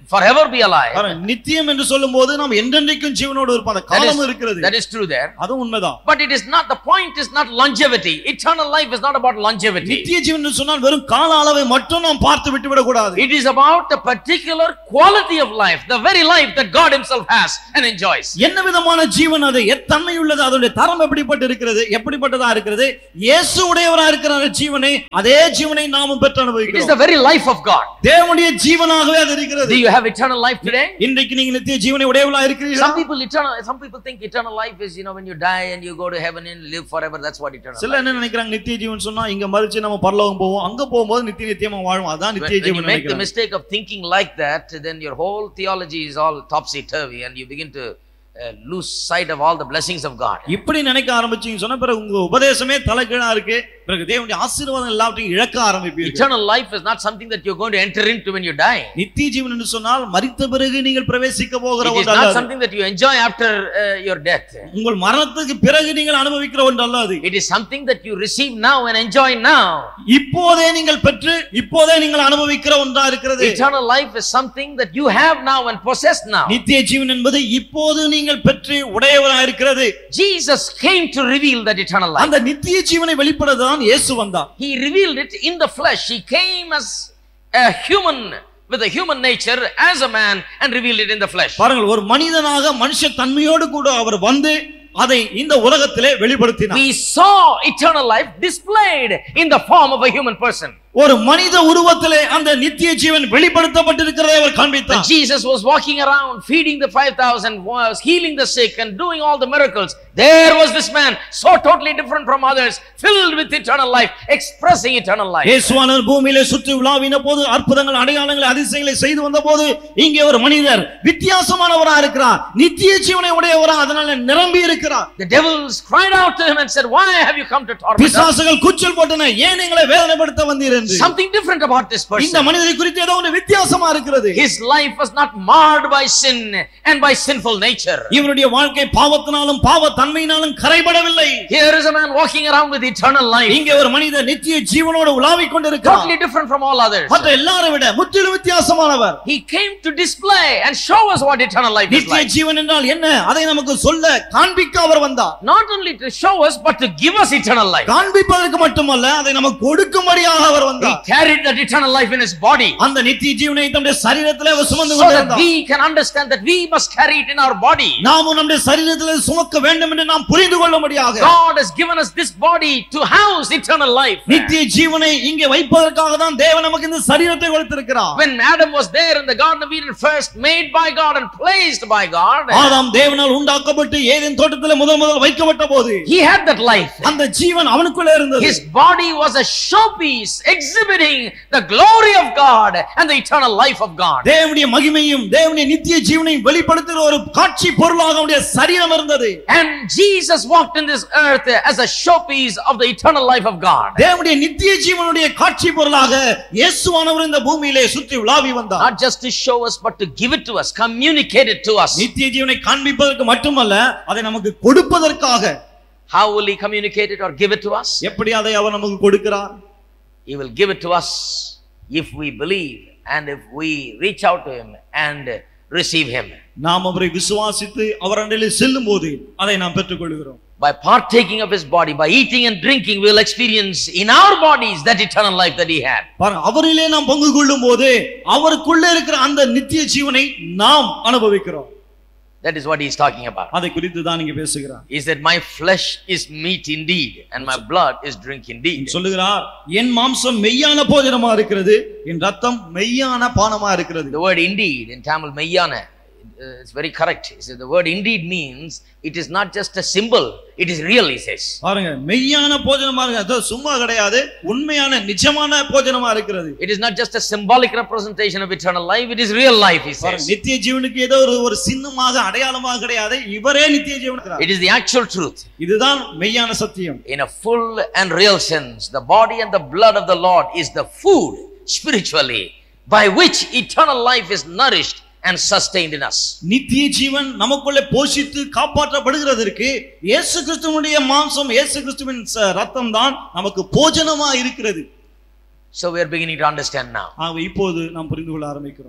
forever be alive. நித்தியம் என்று சொல்லும்போது நாம் என்றென்றைக்கும் ஜீவனோடு இருப்போம். அந்த காலம் இருக்கிறது. That is true there. அது உண்மைதான். But it is not, the point is not longevity. Eternal life is not about longevity. நித்திய ஜீவன் என்று சொன்னால் வெறும் கால அளவை மட்டும் நாம் பார்த்து விட்டு விட கூடாது. It is about a particular quality of life, the very life that God himself has and enjoys. என்ன விதமான ஜீவன் அது, எத்தன்மை உள்ளது, அதோட தரம் எப்படிப்பட்ட இருக்கிறது, எப்படிப்பட்டதா இருக்கிறது, இயேசு உடையவரா இருக்கிற ஜீவனை, அதே ஜீவனை நாமும் பெற்று அனுபவிக்கிறோம். It is the very life of God. தேவனுடைய ஜீவனாகவே அது இருக்கிறது. Do you have eternal life today? இன்றைக்கு நீங்க நித்திய ஜீவனை உடையவளா இருக்கிறீர்களா? Some people think eternal life is, when you die and you go to heaven and live forever, that's what eternal life. சில என்ன நினைக்கிறாங்க, நித்திய ஜீவன் சொன்னா இங்க மரிச்சு நம்ம பரலோகம் போவோம், அங்க போகும்போது நித்தியமா வாழும், அதான் நித்திய ஜீவன். When you make the mistake of thinking like that, then your whole theology is all topsy-turvy and you begin to lose sight of all the blessings of God. இப்படி நினைக்க ஆரம்பிச்சீங்க சொன்னா பிறகு உங்க உபதேசமே தலைகீழா இருக்கு, பிறகு தேவனுடைய ஆசீர்வாதம் எல்லாவற்றையும் இழக்க ஆரம்பிப்பீர்கள். Eternal life is not something that you're going to enter into when you die. நித்திய ஜீவன் என்று சொன்னால் மரித்த பிறகு நீங்கள் பிரவேசிக்க போகிற ஒன்று அல்ல. It is not something that you enjoy after your death. உங்கள் மரணத்துக்கு பிறகு நீங்கள் அனுபவிக்கிற ஒன்று அல்ல அது. It is something that you receive now and enjoy now. இப்போதே நீங்கள் பெற்று இப்போதே நீங்கள் அனுபவிக்கிற ஒன்றா இருக்கிறது. Eternal life is something that you have now and possess now. நித்திய ஜீவன் என்பது இப்போது நீங்கள் பெற்று உடையவராய் இருக்கிறது. Jesus came to reveal that eternal life. அந்த நித்திய ஜீவனை வெளிப்படுத்ததான் இயேசு வந்தார். He revealed it in the flesh. He came as a human with a human nature as a man and revealed it in the flesh. பாருங்கள், ஒரு மனிதனாக மனுஷ தன்மையோடு கூட அவர் வந்து அதை இந்த உலகத்திலே வெளிப்படுத்தினார். We saw eternal life displayed in the form of a human person. ஒரு மனித உருவத்திலே அந்த நித்திய ஜீவன் வெளிப்படுத்தப்பட்டிருக்கிறதை அவர் காண்பித்தார். Jesus was walking around feeding the 5,000, was healing the sick and doing all the miracles. There was this man so totally different from others, filled with eternal life, expressing eternal life. இயேசுவானவர் பூமியிலே சுற்றி உலாவின போது அற்புதங்கள் அடையாளங்கள் அதிசயங்களை செய்து வந்தபோது இங்கே ஒரு மனிதர் வித்தியாசமானவரா இருக்கிறார், நித்திய ஜீவனை உடையவரா, அதனால நிரம்பி இருக்கிறார். The devils cried out to him and said, "Why have you come to torment us?" பிசாசுகள் கூச்சல் போட்டன, ஏன் எங்களை வேதனைப்படுத்த வந்தீர்? Something different about this person. இந்த மனிதரை குறித்து ஏதோ ஒன்று வித்தியாசமா இருக்கிறது. His life was not marred by sin and by sinful nature. இவருடைய வாழ்க்கை பாவத்தினாலும் பாவ தன்மையினாலும் கரைபடவில்லை. Here is a man walking around with eternal life. இங்கே ஒரு மனிதர் நித்திய ஜீவனோடு உலாவிக் கொண்டிருக்கிறார். Totally different from all others. மற்ற எல்லாரை விட முற்றிலும் வித்தியாசமானவர். He came to display and show us what eternal life is like. நித்திய ஜீவன் என்றால் என்ன, அதை நமக்கு சொல்ல காண்பிக்க அவர் வந்தார். Not only to show us but to give us eternal life. காண்பிப்பதற்கு மட்டுமல்ல, அதை நமக்கு கொடுக்கும்படியாக அவர் He carried that eternal life in his body. அந்த நித்திய ஜீவனை தம்முடைய சரீரத்திலே சுமந்து so that we can understand that we must carry it in our body. நாமும் நம்முடைய சரீரத்திலே சுமக்க வேண்டும் என்று நாம் புரிந்து கொள்ளும்படியாக God has given us this body to house eternal life. நித்திய ஜீவனை இங்கே வைப்பதற்காக தான் தேவன் நமக்கு இந்த சரீரத்தை கொடுத்திருக்கிறார். When Adam was there in the Garden of Eden, first made by God and placed by God, ஆதாம் தேவனால் உண்டாக்கப்பட்டு ஏதேன் தோட்டத்திலே முதல் வைக்கப்பட்ட போது he had that life. அந்த ஜீவன் அவனுக்குள்ளே இருந்தது. His body was a showpiece exhibiting the glory of God and the eternal life of God. தேவனுடைய மகிமையும் தேவனுடைய நித்திய ஜீவனையும் வெளிப்படுத்துகிற ஒரு காட்சி பொருளாக அவருடைய சரீரம் இருந்தது. And Jesus walked in this earth as a showpiece of the eternal life of God. தேவனுடைய நித்திய ஜீவனுடைய காட்சி பொருளாக இயேசுவானவர் இந்த பூமியிலே சுற்றி உலாவி வந்தார். Not just to show us but to give it to us, communicate it to us. நித்திய ஜீவனை காண்பிப்பதற்கு மட்டுமல்ல, அதை நமக்கு கொடுப்பதற்காக. How will he communicate it or give it to us? எப்படி அதை அவர் நமக்கு கொடுக்கிறார்? He will give it to us if we believe and if we reach out to him and receive him. நாம் அவரை விசுவாசித்து அவர் அண்டையிலே செல்லும்போது அதை நாம் பெற்றுக்கொள்கிறோம். By partaking of his body, by eating and drinking, we will experience in our bodies that eternal life that he had. பாருங்க, அவரிலே நாம் பங்கு கொள்ளும்போது அவருக்குள்ளே இருக்கிற அந்த நித்திய ஜீவனை நாம் அனுபவிக்கிறோம். That is what he is talking about. அதை குறித்து தான் இங்கே பேசுகிறார். He said, "My flesh is meat indeed and my blood is drink indeed." சொல்லுகிறார், என் மாம்சம் மெய்யான போஜனமா இருக்கிறது, என் ரத்தம் மெய்யான பானமா இருக்கிறது. The word indeed in Tamil meyyana, it's very correct. He said the word indeed means it is not just a symbol, it is real, he says. பாருங்க, மெய்யான போஜனமா இருக்கு, அது சும்மா கிடையாது, உண்மையான நிஜமான போஜனமா இருக்கிறது. It is not just a symbolic representation of eternal life, it is real life, he says. நித்திய ஜீவனுக்கு ஏதோ ஒரு சின்னமாக அடையாளமாக கிடையாது, இவரே நித்திய ஜீவன். It is the actual truth. இதுதான் மெய்யான சத்தியம். In a full and real sense, the body and the blood of the Lord is the food spiritually by which eternal life is nourished and sustained in us. நித்திய ஜீவன் நமக்குள்ளே போஷித்து காப்பாற்றப்படுகிறதற்கு இயேசு கிறிஸ்துவினுடைய மாம்சம், இயேசு கிறிஸ்துவின் ரத்தம் தான் நமக்கு போஜனமா இருக்கிறது. So we are beginning to understand now. இப்போது நாம் புரிந்து கொள்ள ஆரம்பிக்கிறோம்.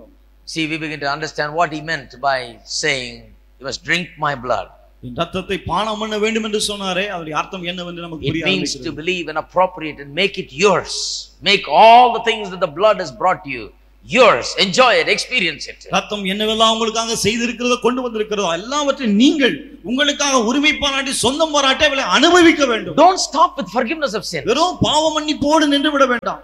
See, we begin to understand what he meant by saying, you must drink my blood. ரத்தத்தை பானம் பண்ண வேண்டும் என்று சொன்னாரே, அதனுடைய அர்த்தம் என்னவென்று நமக்கு புரிய It means ஆரம்பிக்கிறது. to believe and appropriate and make it yours. Make all the things that the blood has brought you yours. Enjoy it, experience it. ரத்தம் என்னவெல்லாம் உங்களுக்காக செய்திருக்கிறதோ கொண்டு வந்திருக்கிறதோ எல்லாவற்றையும் நீங்கள் உங்களுக்காக உரிமை பாராட்டி சொந்தம் பாராட்டி அவளை அனுபவிக்க வேண்டும். Don't stop with forgiveness of sin. வெறும் பாவ மன்னிப்போடு நின்று விட வேண்டாம்.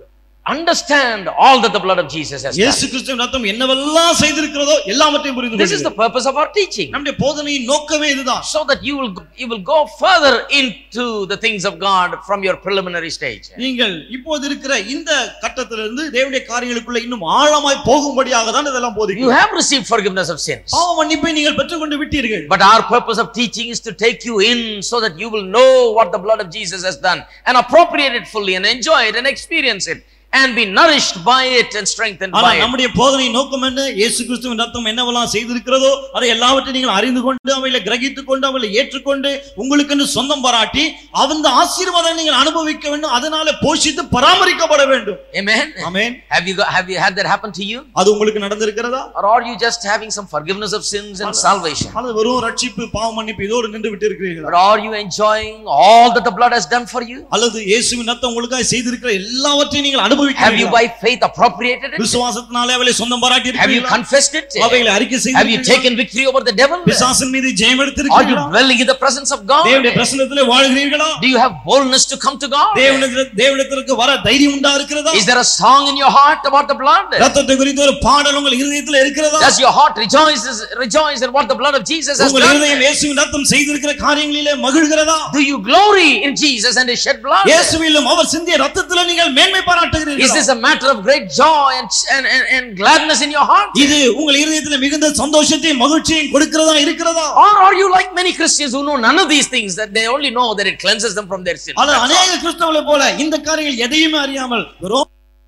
Understand all that the blood of Jesus has done. இயேசு கிறிஸ்துவின் ரத்தம் என்னவெல்லாம் செய்திருக்கிறதோ எல்லாவற்றையும் புரிந்து This is the purpose of our teaching. நம்முடைய போதனையின் நோக்கமே இதுதான். So that you will go further into the things of God from your preliminary stage. நீங்கள் இப்போது இருக்கிற இந்த கட்டத்திலிருந்து தேவனுடைய காரியங்களுக்குள்ள இன்னும் ஆழமாய் போகும்படியாக தான் இதெல்லாம் போதிக்கிறோம். You have received forgiveness of sins. பாவ மன்னிப்பை நீங்கள் பெற்றுக்கொண்டு விட்டீர்கள். But our purpose of teaching is to take you in so that you will know what the blood of Jesus has done and appropriate it fully and enjoy it and experience it and be nourished by it and strengthened by it. நம்முடைய போதனை நோக்கம் என்ன? இயேசு கிறிஸ்துவின் ரத்தம் என்னவெல்லாம் செய்திருக்கிறதோ அதை எல்லாவற்றையும் நீங்கள் அறிந்து கொண்டு அவைகளை கிரகித்துக் கொண்டு அவைகளை ஏற்றுக்கொண்டு உங்களுக்கு சொந்தம் பாராட்டி அந்த ஆசீர்வாதத்தை நீங்கள் அனுபவிக்க வேண்டும். அதனால போஷித்து பராமரிக்கப்பட வேண்டும். Amen. Amen. Have you had that happen to you? அது உங்களுக்கு நடந்திருக்கிறதா? Or are you just having some forgiveness of sins and salvation? அது வெறும் ரட்சிப்பு பாவ மன்னிப்பு இதோடு நின்று விட்டு இருக்கிறீர்களா? Or are you enjoying all that the blood has done for you? அல்லது இயேசுவின் ரத்தம் உங்களுக்காக செய்திருக்கிற எல்லாவற்றையும் நீங்கள் அனுபவிக்கிறீர்களா? Have you by faith appropriated it? விசுவாசத்தினாலே அவளை சொந்தம் பாராட்டி Have you இருக்கிறீர்களா? confessed it? அவைகளை அறிக்கை Have செய்தீர்களா? you taken victory over the devil? பிசாசின் மீது ஜெயம் Are you எடுத்திருக்கிறீர்களா? dwelling in the presence of God? தேவனுடைய பிரசன்னத்திலே வாழ்கிறீர்களா? Do you have boldness to come to God? தேவனிடத்திற்கு வர தைரியம் உண்டா இருக்கிறதா? Is there a song in your heart about the blood? ரத்தத்தை குறித்து ஒரு பாடல் உங்கள் இதயத்தில் இருக்கிறதா? Does your heart rejoice in what the blood of Jesus has உங்கள் done? இதயம் இயேசுவின் ரத்தம் செய்திருக்கிற காரியங்களிலே மகிழ்கிறதா? Do you glory in Jesus and his shed blood? இயேசுவிலும் அவர் சிந்திய ரத்தத்திலே நீங்கள் மேன்மை Is பாராட்டுகிறீர்களா? this a matter of great joy and gladness in your heart? இது உங்கள் இதயத்திலே மிகுந்த சந்தோஷத்தையும் மகிழ்ச்சியையும் கொடுக்கிறதா இருக்கிறதா? Or are you like many Christians who know none of these things, that they only know that it cleanses them from their sin? அல்ல அநேக கிறிஸ்தவர்களைப் போல இந்த காரியங்கள் எதையுமே அறியாமல் வெறும்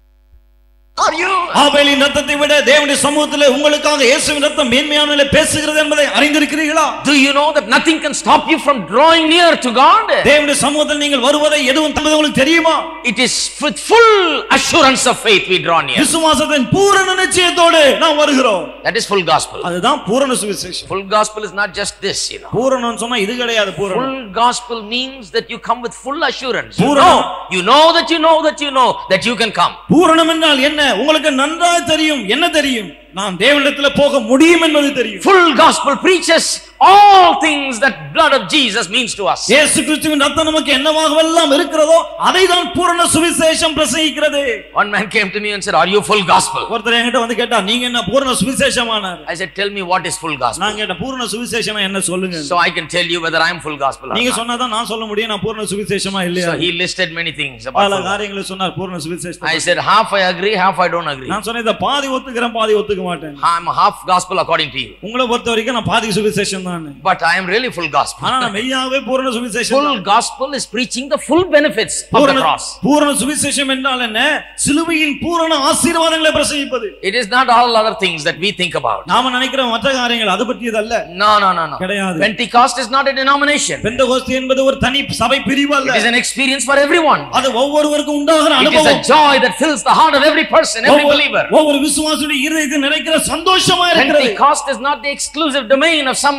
Are you? ஆபேலின் ரத்தத்தை விட தேவனுடைய சமூகத்திலே உங்களுக்காக இயேசுவின் ரத்தம் மேன்மையானதிலே பேசுகிறது என்பதை அறிந்திருக்கிறீர்களா? Do you know that nothing can stop you from drawing near to God? தேவனுடைய சமூகத்தில் நீங்கள் வருவதை எதுவும் தடுப்பது உங்களுக்கு தெரியுமா? It is with full assurance of faith we draw near. விசுவாசத்தின் பூரண நிச்சயத்தோடு நாம் வருகிறோம். That is full gospel. அதுதான் பூரண சுவிசேஷம். Full gospel is not just this, பூரணம் சொன்னா இது கிடையாது. பூரணம் Full gospel means that you come with full assurance. பூரணம் You know that you know that you know that you can come. பூரணம் என்றால் என்ன? உங்களுக்கு நன்றாக தெரியும். என்ன தெரியும்? நான் தேவனிடத்தில் போக முடியும் என்பது தெரியும். Full gospel preaches all things that blood of Jesus means to us. இயேசு கிறிஸ்துவின் ரத்தம் நமக்கு என்னவாகவெல்லாம் இருக்கிறதோ அதை தான் பூரண சுவிசேஷம் பிரசங்கிக்கிறது. One man came to me and said, "Are you full gospel?" ஒருத்தர் என்கிட்ட வந்து கேட்டா, நீங்க என்ன பூரண சுவிசேஷமானார்? I said, "Tell me what is full gospel." நான் கேட்ட பூரண சுவிசேஷம் என்ன சொல்லுங்க. So I can tell you whether I am full gospel or நீங்க not. சொன்னாதான் நான் சொல்ல முடியும் நான் பூரண சுவிசேஷமா இல்லையா. So he listed many things about பல full gospel. காரியங்களை சொன்னார் பூரண சுவிசேஷம். I said, half I agree, half I don't agree. நான் சொன்னேன் பாதி ஒத்துக்கிறேன் பாதி ஒத்துக்க மாட்டேன். I'm half gospel according to you. உங்களை பொறுத்த வரைக்கும் நான் பாதி சுவிசேஷம் தான். But I am really full gospel. ஆனா நான் மெய்யாவே பூரண சுவிசேஷம். Full gospel is preaching the full benefits of the cross. பூரண சுவிசேஷம் என்றால் என்ன? சிலுவையின் பூரண ஆசீர்வாதங்களை பிரசங்கிப்பது. It is not all other things that we think about. நாம நினைக்கிற மற்ற காரியங்கள் அது பற்றியது அல்ல. No. கிடையாது. Pentecost is not a denomination. பெந்தெகோஸ்து என்பது ஒரு தனி சபை பிரிவு அல்ல. It is an experience for everyone. அது ஒவ்வொருவருக்கும் உண்டாகிற It is அனுபவம். a joy that fills the heart of every person, every believer. ஒவ்வொரு விசுவாசியுடைய இதயத்தில் நிறைக்கிற சந்தோஷமா இருக்கிறது. Pentecost is not the exclusive domain of some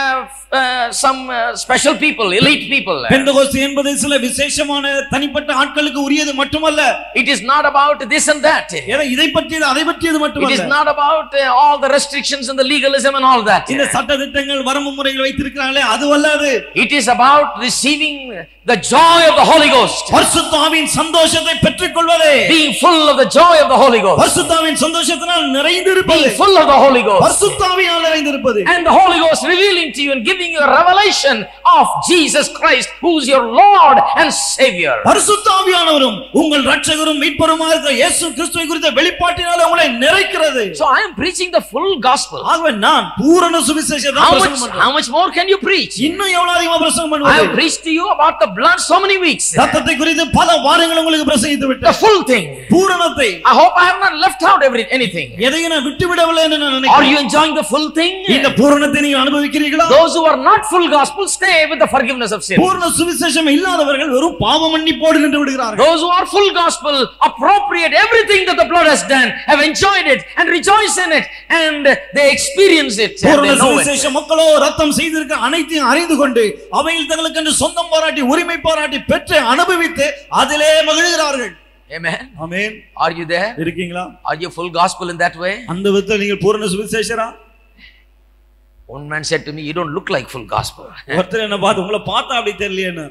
special people, elite people. பெந்தெகோஸ்து என்பது சில விசேஷமான தனிப்பட்ட ஆட்களுக்கு உரியது மட்டுமல்ல. It is not about this and that. இதை பற்றியது அதை பற்றியது மட்டுமல்ல. It is not about all the restrictions and the legalism and all that. இந்த சட்ட திட்டங்கள் வரம்பு முறைகள் வைத்திருக்கிறாங்களே அதுவல்ல அது. It is about receiving the joy of the Holy Ghost. பரிசுத்த ஆவியின் சந்தோஷத்தை பெற்றுக்கொள்வதே. Being full of the joy of the Holy Ghost. பரிசுத்த ஆவியின் சந்தோஷத்தினால் நிறைந்திருப்பது. Being full of the Holy Ghost. பரிசுத்த ஆவியால் நிறைந்திருப்பது. And the Holy Ghost revealing to you and giving you a revelation of Jesus Christ, who is your Lord and Savior. பரிசுத்த ஆவியானவரும் உங்கள் இரட்சகரும் மீட்பருமாக இருக்கிற இயேசு கிறிஸ்துவை குறித்த வெளிப்பாட்டினாலே உங்களை நிறைக்கிறது. So I am preaching the full gospel. ஆகவே நான் பூரண சுவிசேஷத்தை பிரசங்கம் பண்றேன். How much more can you preach? இன்னும் எவ்வளவு அதிகமா பிரசங்கம் I பண்ணுவீங்க? have preached to you about the blood so many weeks. ரத்தத்தை குறித்து பல வாரங்கள் உங்களுக்கு பிரசங்கித்து The விட்டேன். full thing. பூரணத்தை. I hope I have not left out anything. எதையும் நான் விட்டு விடவில்லை என்று நான் Are நினைக்கிறேன். you enjoying the full thing? இந்த பூரணத்தை நீங்கள் அனுபவிக்கிறீர்களா? இருக்கிறீர்களா? Those who are not full gospel stay with the forgiveness of sin. பூர்ண சுவிசேஷம் இல்லாதவர்கள் வெறும் பாவ மன்னிப்போடு நின்று விடுகிறார்கள். Those who are full gospel appropriate everything that the blood has done, have enjoyed it and rejoice in it, and they experience it and பூர்ண they know it. சுவிசேஷ மக்களோ ரத்தம் செய்திருக்க அனைத்தையும் அறிந்து கொண்டு அவையில் தங்களுக்கென்று சொந்தம் பாராட்டி உரிமை பாராட்டி பெற்று அனுபவித்து அதிலே மகிழ்கிறார்கள். Amen. Amen. Are you there? இருக்கீங்களா? Are you full gospel in that way? அந்த விதத்தில் நீங்கள் பூர்ண சுவிசேஷரா? One man said to me, you don't look like full gospel. ஒருத்தர் என்ன பார்த்து உங்களை பார்த்தா அப்படி தெரியலையே.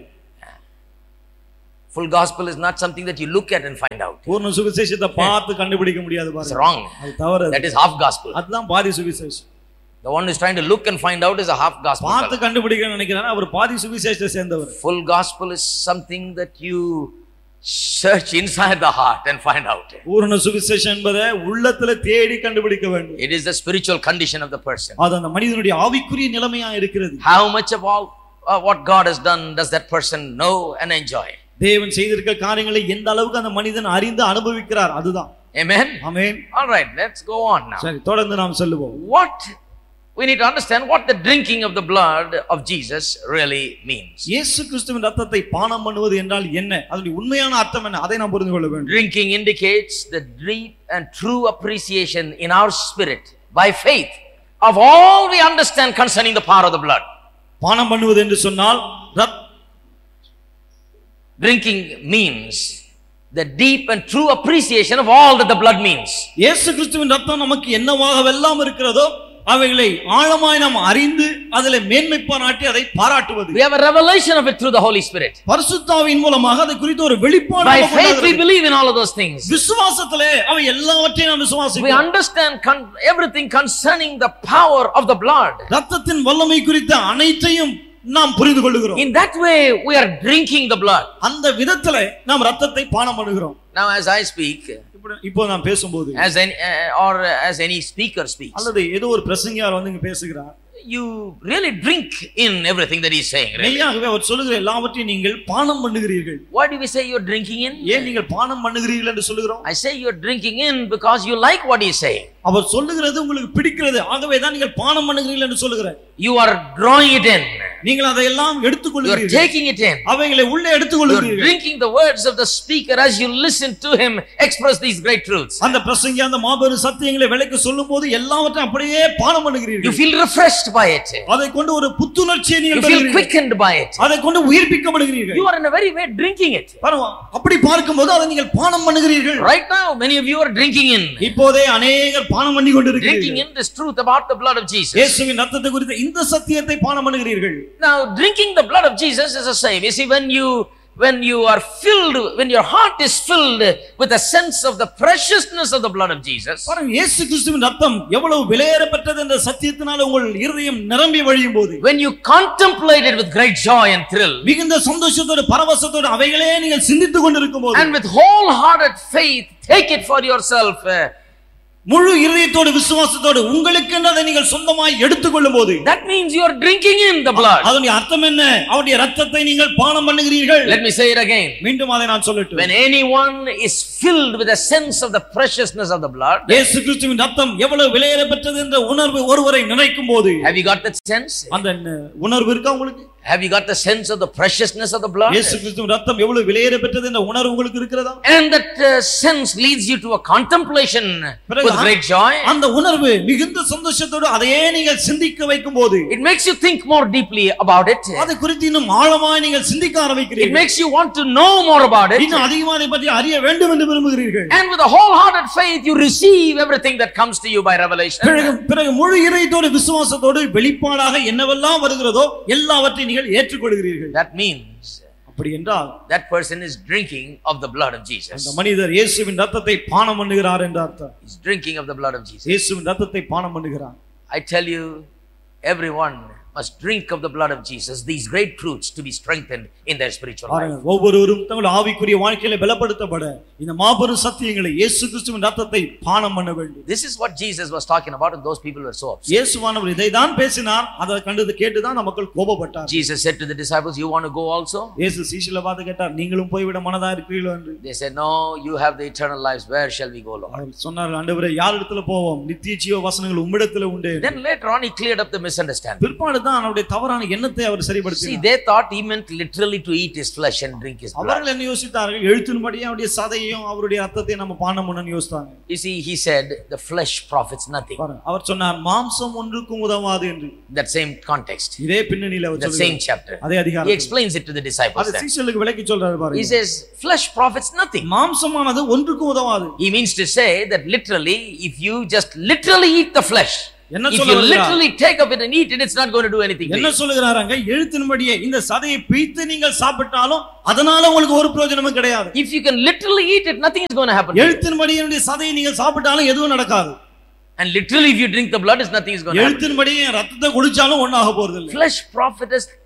Full gospel is not something that you look at and find out. பூர்ண சுவிசேஷத்தை பார்த்து கண்டுபிடிக்க முடியாது பாருங்க. It's wrong. அது தவறு. That is half gospel. அதுதான் பாதி சுவிசேஷம். The one who is trying to look and find out is a half gospel. பார்த்து கண்டுபிடிக்க நினைக்கிறானா அவர் பாதி சுவிசேஷத்தை சேர்ந்தவர். Full gospel is something that you search inside the heart and find out. பூர்ண சுவிசேஷம் என்பதை உள்ளத்துல தேடி கண்டுபிடிக்க வேண்டும். It is the spiritual condition of the person. அது அந்த மனிதனுடைய ஆவிக்குரிய நிலைமையா இருக்கிறது. How much of all what God has done does that person know and enjoy? தேவன் செய்திருக்கிற காரியங்களை எந்த அளவுக்கு அந்த மனிதன் அறிந்து அனுபவிக்கிறார் அதுதான். Amen. Amen. All right, let's go on now. சரி தொடர்ந்து நாம் செல்லுவோம். What we need to understand what the drinking of the blood of Jesus really means. இயேசு கிறிஸ்துவின் இரத்தத்தை பானம் பண்ணுவது என்றால் என்ன? அதனுடைய உண்மையான அர்த்தம் என்ன? அதை நாம் புரிந்து கொள்ள வேண்டும். Drinking indicates the deep and true appreciation in our spirit by faith of all we understand concerning the power of the blood. பானம் பண்ணுவது என்று சொன்னால் Drinking means the deep and true appreciation of all that the blood means. இயேசு கிறிஸ்துவின் இரத்தம் நமக்கு என்னவாகவெல்லாம் இருக்கிறதோ அவைகளை ஆழமாய் நாம் அறிந்து அதிலே மேன்மை பாராட்டி அதை பாராட்டுவது. We have a revelation of it through the Holy Spirit. பரிசுத்த ஆவியின் மூலமாக அதை குறித்து ஒரு வெளிப்பாடு By faith we believe in all of those things. விசுவாசத்திலே அவை எல்லாவற்றையும் நாம் We விசுவாசிக்கிறோம். understand everything concerning the power of the blood. இரத்தத்தின் வல்லமை குறித்த அனைத்தையும் நாம் புரிந்து கொள்கிறோம். In that way we are drinking the blood. அந்த விதத்திலே நாம் இரத்தத்தை பானம் பண்ணுகிறோம். Now as I speak, இப்போ நான் பேசும்போது as any speaker speaks, அல்லது ஏதோ ஒரு பிரசங்கியார் வந்து இங்க பேசுகிறார், you really drink in everything that he is saying. மெய்யாகவே அவர் சொல்லுகிற எல்லாவற்றையும் நீங்கள் பானம் பண்ணுகிறீர்கள். Why do we say you're drinking in? ஏன் நீங்கள் பானம் பண்ணுகிறீர்கள் என்று சொல்லுகிறோம்? I say you're drinking in because you like what he is saying. அவர் சொல்லுகிறது உங்களுக்கு பிடிக்கிறது, ஆகவே தான் நீங்கள் பானம் பண்ணுகிறீர்கள் என்று சொல்லுகிறார். You are drawing it in. நீங்கள் அதையெல்லாம் You are எடுத்துக்கொள்கிறீர்கள், taking it in. அவைகளை உள்ளே You are எடுத்துக்கொள்கிறீர்கள். drinking the words of the speaker as you listen to him express these great truths. அந்த பிரசங்கி அந்த மாபெரும் சத்தியங்களை விளக்கி சொல்லும்போது எல்லாவற்றையும் அப்படியே பானம் You பண்ணுகிறீர்கள். feel refreshed by it. அதை கொண்டு ஒரு புத்துணர்ச்சியை You நீங்கள் feel பெறுகிறீர்கள். quickened by it. அதை கொண்டு உயிர்ப்பிக்கப்படுகிறீர்கள். You are in a very way drinking it. பாருங்க, அப்படி பார்க்கும்போது அதை நீங்கள் பானம் பண்ணுகிறீர்கள். Right now many of you are drinking in. இப்போதே அநேகர் பானம் பண்ணி கொண்டிருக்கிறீர்கள். Drinking in this truth about the blood of Jesus. இயேசுவின் இரத்தத்தை குறித்த இந்த சத்தியத்தை பானம் பண்ணுகிறீர்கள். Now drinking the blood of Jesus is the same. You see, when you are filled, when your heart is filled with a sense of the preciousness of the blood of Jesus, பாருங்க, இயேசு கிறிஸ்துவின் இரத்தம் எவ்வளவு விலையேறப்பட்டது என்ற சத்தியத்தினால உங்கள் இருதயம் நிரம்பி வழியும் போது, when you contemplate it with great joy and thrill, மிகுந்த சந்தோஷத்தோடு பரவசத்தோடு அவைகளே நீங்கள் சிந்தித்துக் கொண்டிருக்கும் போது, and with wholehearted faith take it for yourself, முழு இதயத்தோடு விசுவாசத்தோடு உங்களுக்கு அதை நீங்கள் சொந்தமாய் எடுத்துக்கொள்ளும் போது, that means you are drinking in the blood. அதனுடைய அர்த்தம் என்ன? அவருடைய இரத்தத்தை நீங்கள் பானம் பண்ணுகிறீர்கள். Let me say it again. மீண்டும் அதை நான் சொல்லட்டும். When anyone is filled with a sense of the preciousness of the blood, இயேசு கிறிஸ்துவின் இரத்தம் எவ்வளவு விலையேறப்பட்டது என்ற உணர்வு ஒருவரை நினைக்கும் போது, have you got that sense? அந்த உணர்வு இருக்கா உங்களுக்கு? Have you got the sense of the preciousness of the blood? இயேசு கிறிஸ்துவின் இரத்தம் எவ்வளவு விலையேறப்பட்டது என்ற உணர்வு உங்களுக்கு இருக்கிறதா? And that sense leads you to a contemplation with great joy. அந்த உணர்வு மிகுந்த சந்தோஷத்தோடு அதையே நீங்கள் சிந்திக்க வைக்கும் போது, It makes you think more deeply about it. அதை குறித்து இன்னும் ஆழமாய் நீங்கள் சிந்திக்க It ஆரம்பிக்கிறீர்கள். makes you want to know more about it. இன்னும் அதிகமாக அதை பற்றி அறிய வேண்டும் என்று விரும்புகிறீர்கள். And with a wholehearted faith you receive everything that comes to you by revelation. பிறகு முழு இதயத்தோடு விசுவாசத்தோடு வெளிப்பாடாக என்னவெல்லாம் வருகிறதோ எல்லாவற்றையும் நீங்கள் ஏற்றுக்கொள்கிறீர்கள். That means அப்படி என்றால் that person is drinking of the blood of Jesus. அந்த மனிதர் இயேசுவின் இரத்தத்தை பானம் பண்ணுகிறார் என்ற அர்த்தம். He's drinking of the blood of Jesus. இயேசுவின் இரத்தத்தை பானம் பண்ணுகிறார். I tell you, everyone must drink of the blood of Jesus, these great truths to be strengthened in their spiritual life. ஒவ்வொருவரும் தங்கள் ஆவிக்குரிய வாழ்க்கையில பலப்படுத்தப்பட இந்த மாபெரும் சத்தியங்களை இயேசு கிறிஸ்துவின் இரத்தத்தை பானம் பண்ண வேண்டும். This is what Jesus was talking about and those people were so upset. இயேசுவானவர் இதை தான் பேசினார். அதை கண்டது கேட்டு தான் மக்கள் கோபப்பட்டார். Jesus said to the disciples, you want to go also? இயேசு சீஷர்களை பார்த்து கேட்டார், நீங்களும் போய்விட மனதா இருக்கிறீர்களோ என்று. They said, no, you have the eternal lives. Where shall we go, Lord? அவர் சொன்னார், ஆண்டவரே, யார் இடத்துல போவோம்? நித்திய ஜீவ வசனங்கள் உம்மிடத்துல உண்டு. Then later on he cleared up the misunderstanding. பிற்பாடு தான் அவருடைய தவறான எண்ணத்தை அவர் See, சரிப்படுத்தினார். they thought he meant literally to eat his flesh and drink his blood. அவர்கள் என்ன யோசித்தார்கள்? எழுத்தின்படியே அவருடைய சதையையும் அவருடைய ரத்தத்தையும் நம்ம பானம் பண்ணணும்னு யோசித்தாங்க. You see, he said, the flesh profits nothing. அவர் சொன்னார் மாம்சம் ஒன்றுக்கும் உதவாது என்று. That same context. இதே பின்னணியில அவர் That சொல்றார். same chapter. அதே He அதிகாரம். explains it to the disciples அது then. சீஷர்களுக்கு விளக்கி சொல்றாரு He பாருங்க. says, flesh profits nothing. மாம்சமானது ஒன்றுக்கும் உதவாது. He means to say that literally, if you just literally eat the flesh, என்ன if you சொல்றாரு? literally take of it and eat it, it's not going to do anything to என்ன you. சொல்லுகிறாராங்க? எழுத்தின்படியே இந்த சதையை பிய்த்து நீங்கள் சாப்பிட்டாலும் அதனால உங்களுக்கு ஒரு பிரயோஜனமும் கிடையாது. If you can literally eat it, nothing is going to happen to you. எழுத்தின்படியே இந்த சதையை நீங்கள் சாப்பிட்டாலும் எதுவும் நடக்காது. And literally, if you drink the blood, nothing is going to happen. எழுத்தின்படியே ரத்தத்தை குடிச்சாலும் ஒண்ணாக போறது இல்லை. Flesh profiteth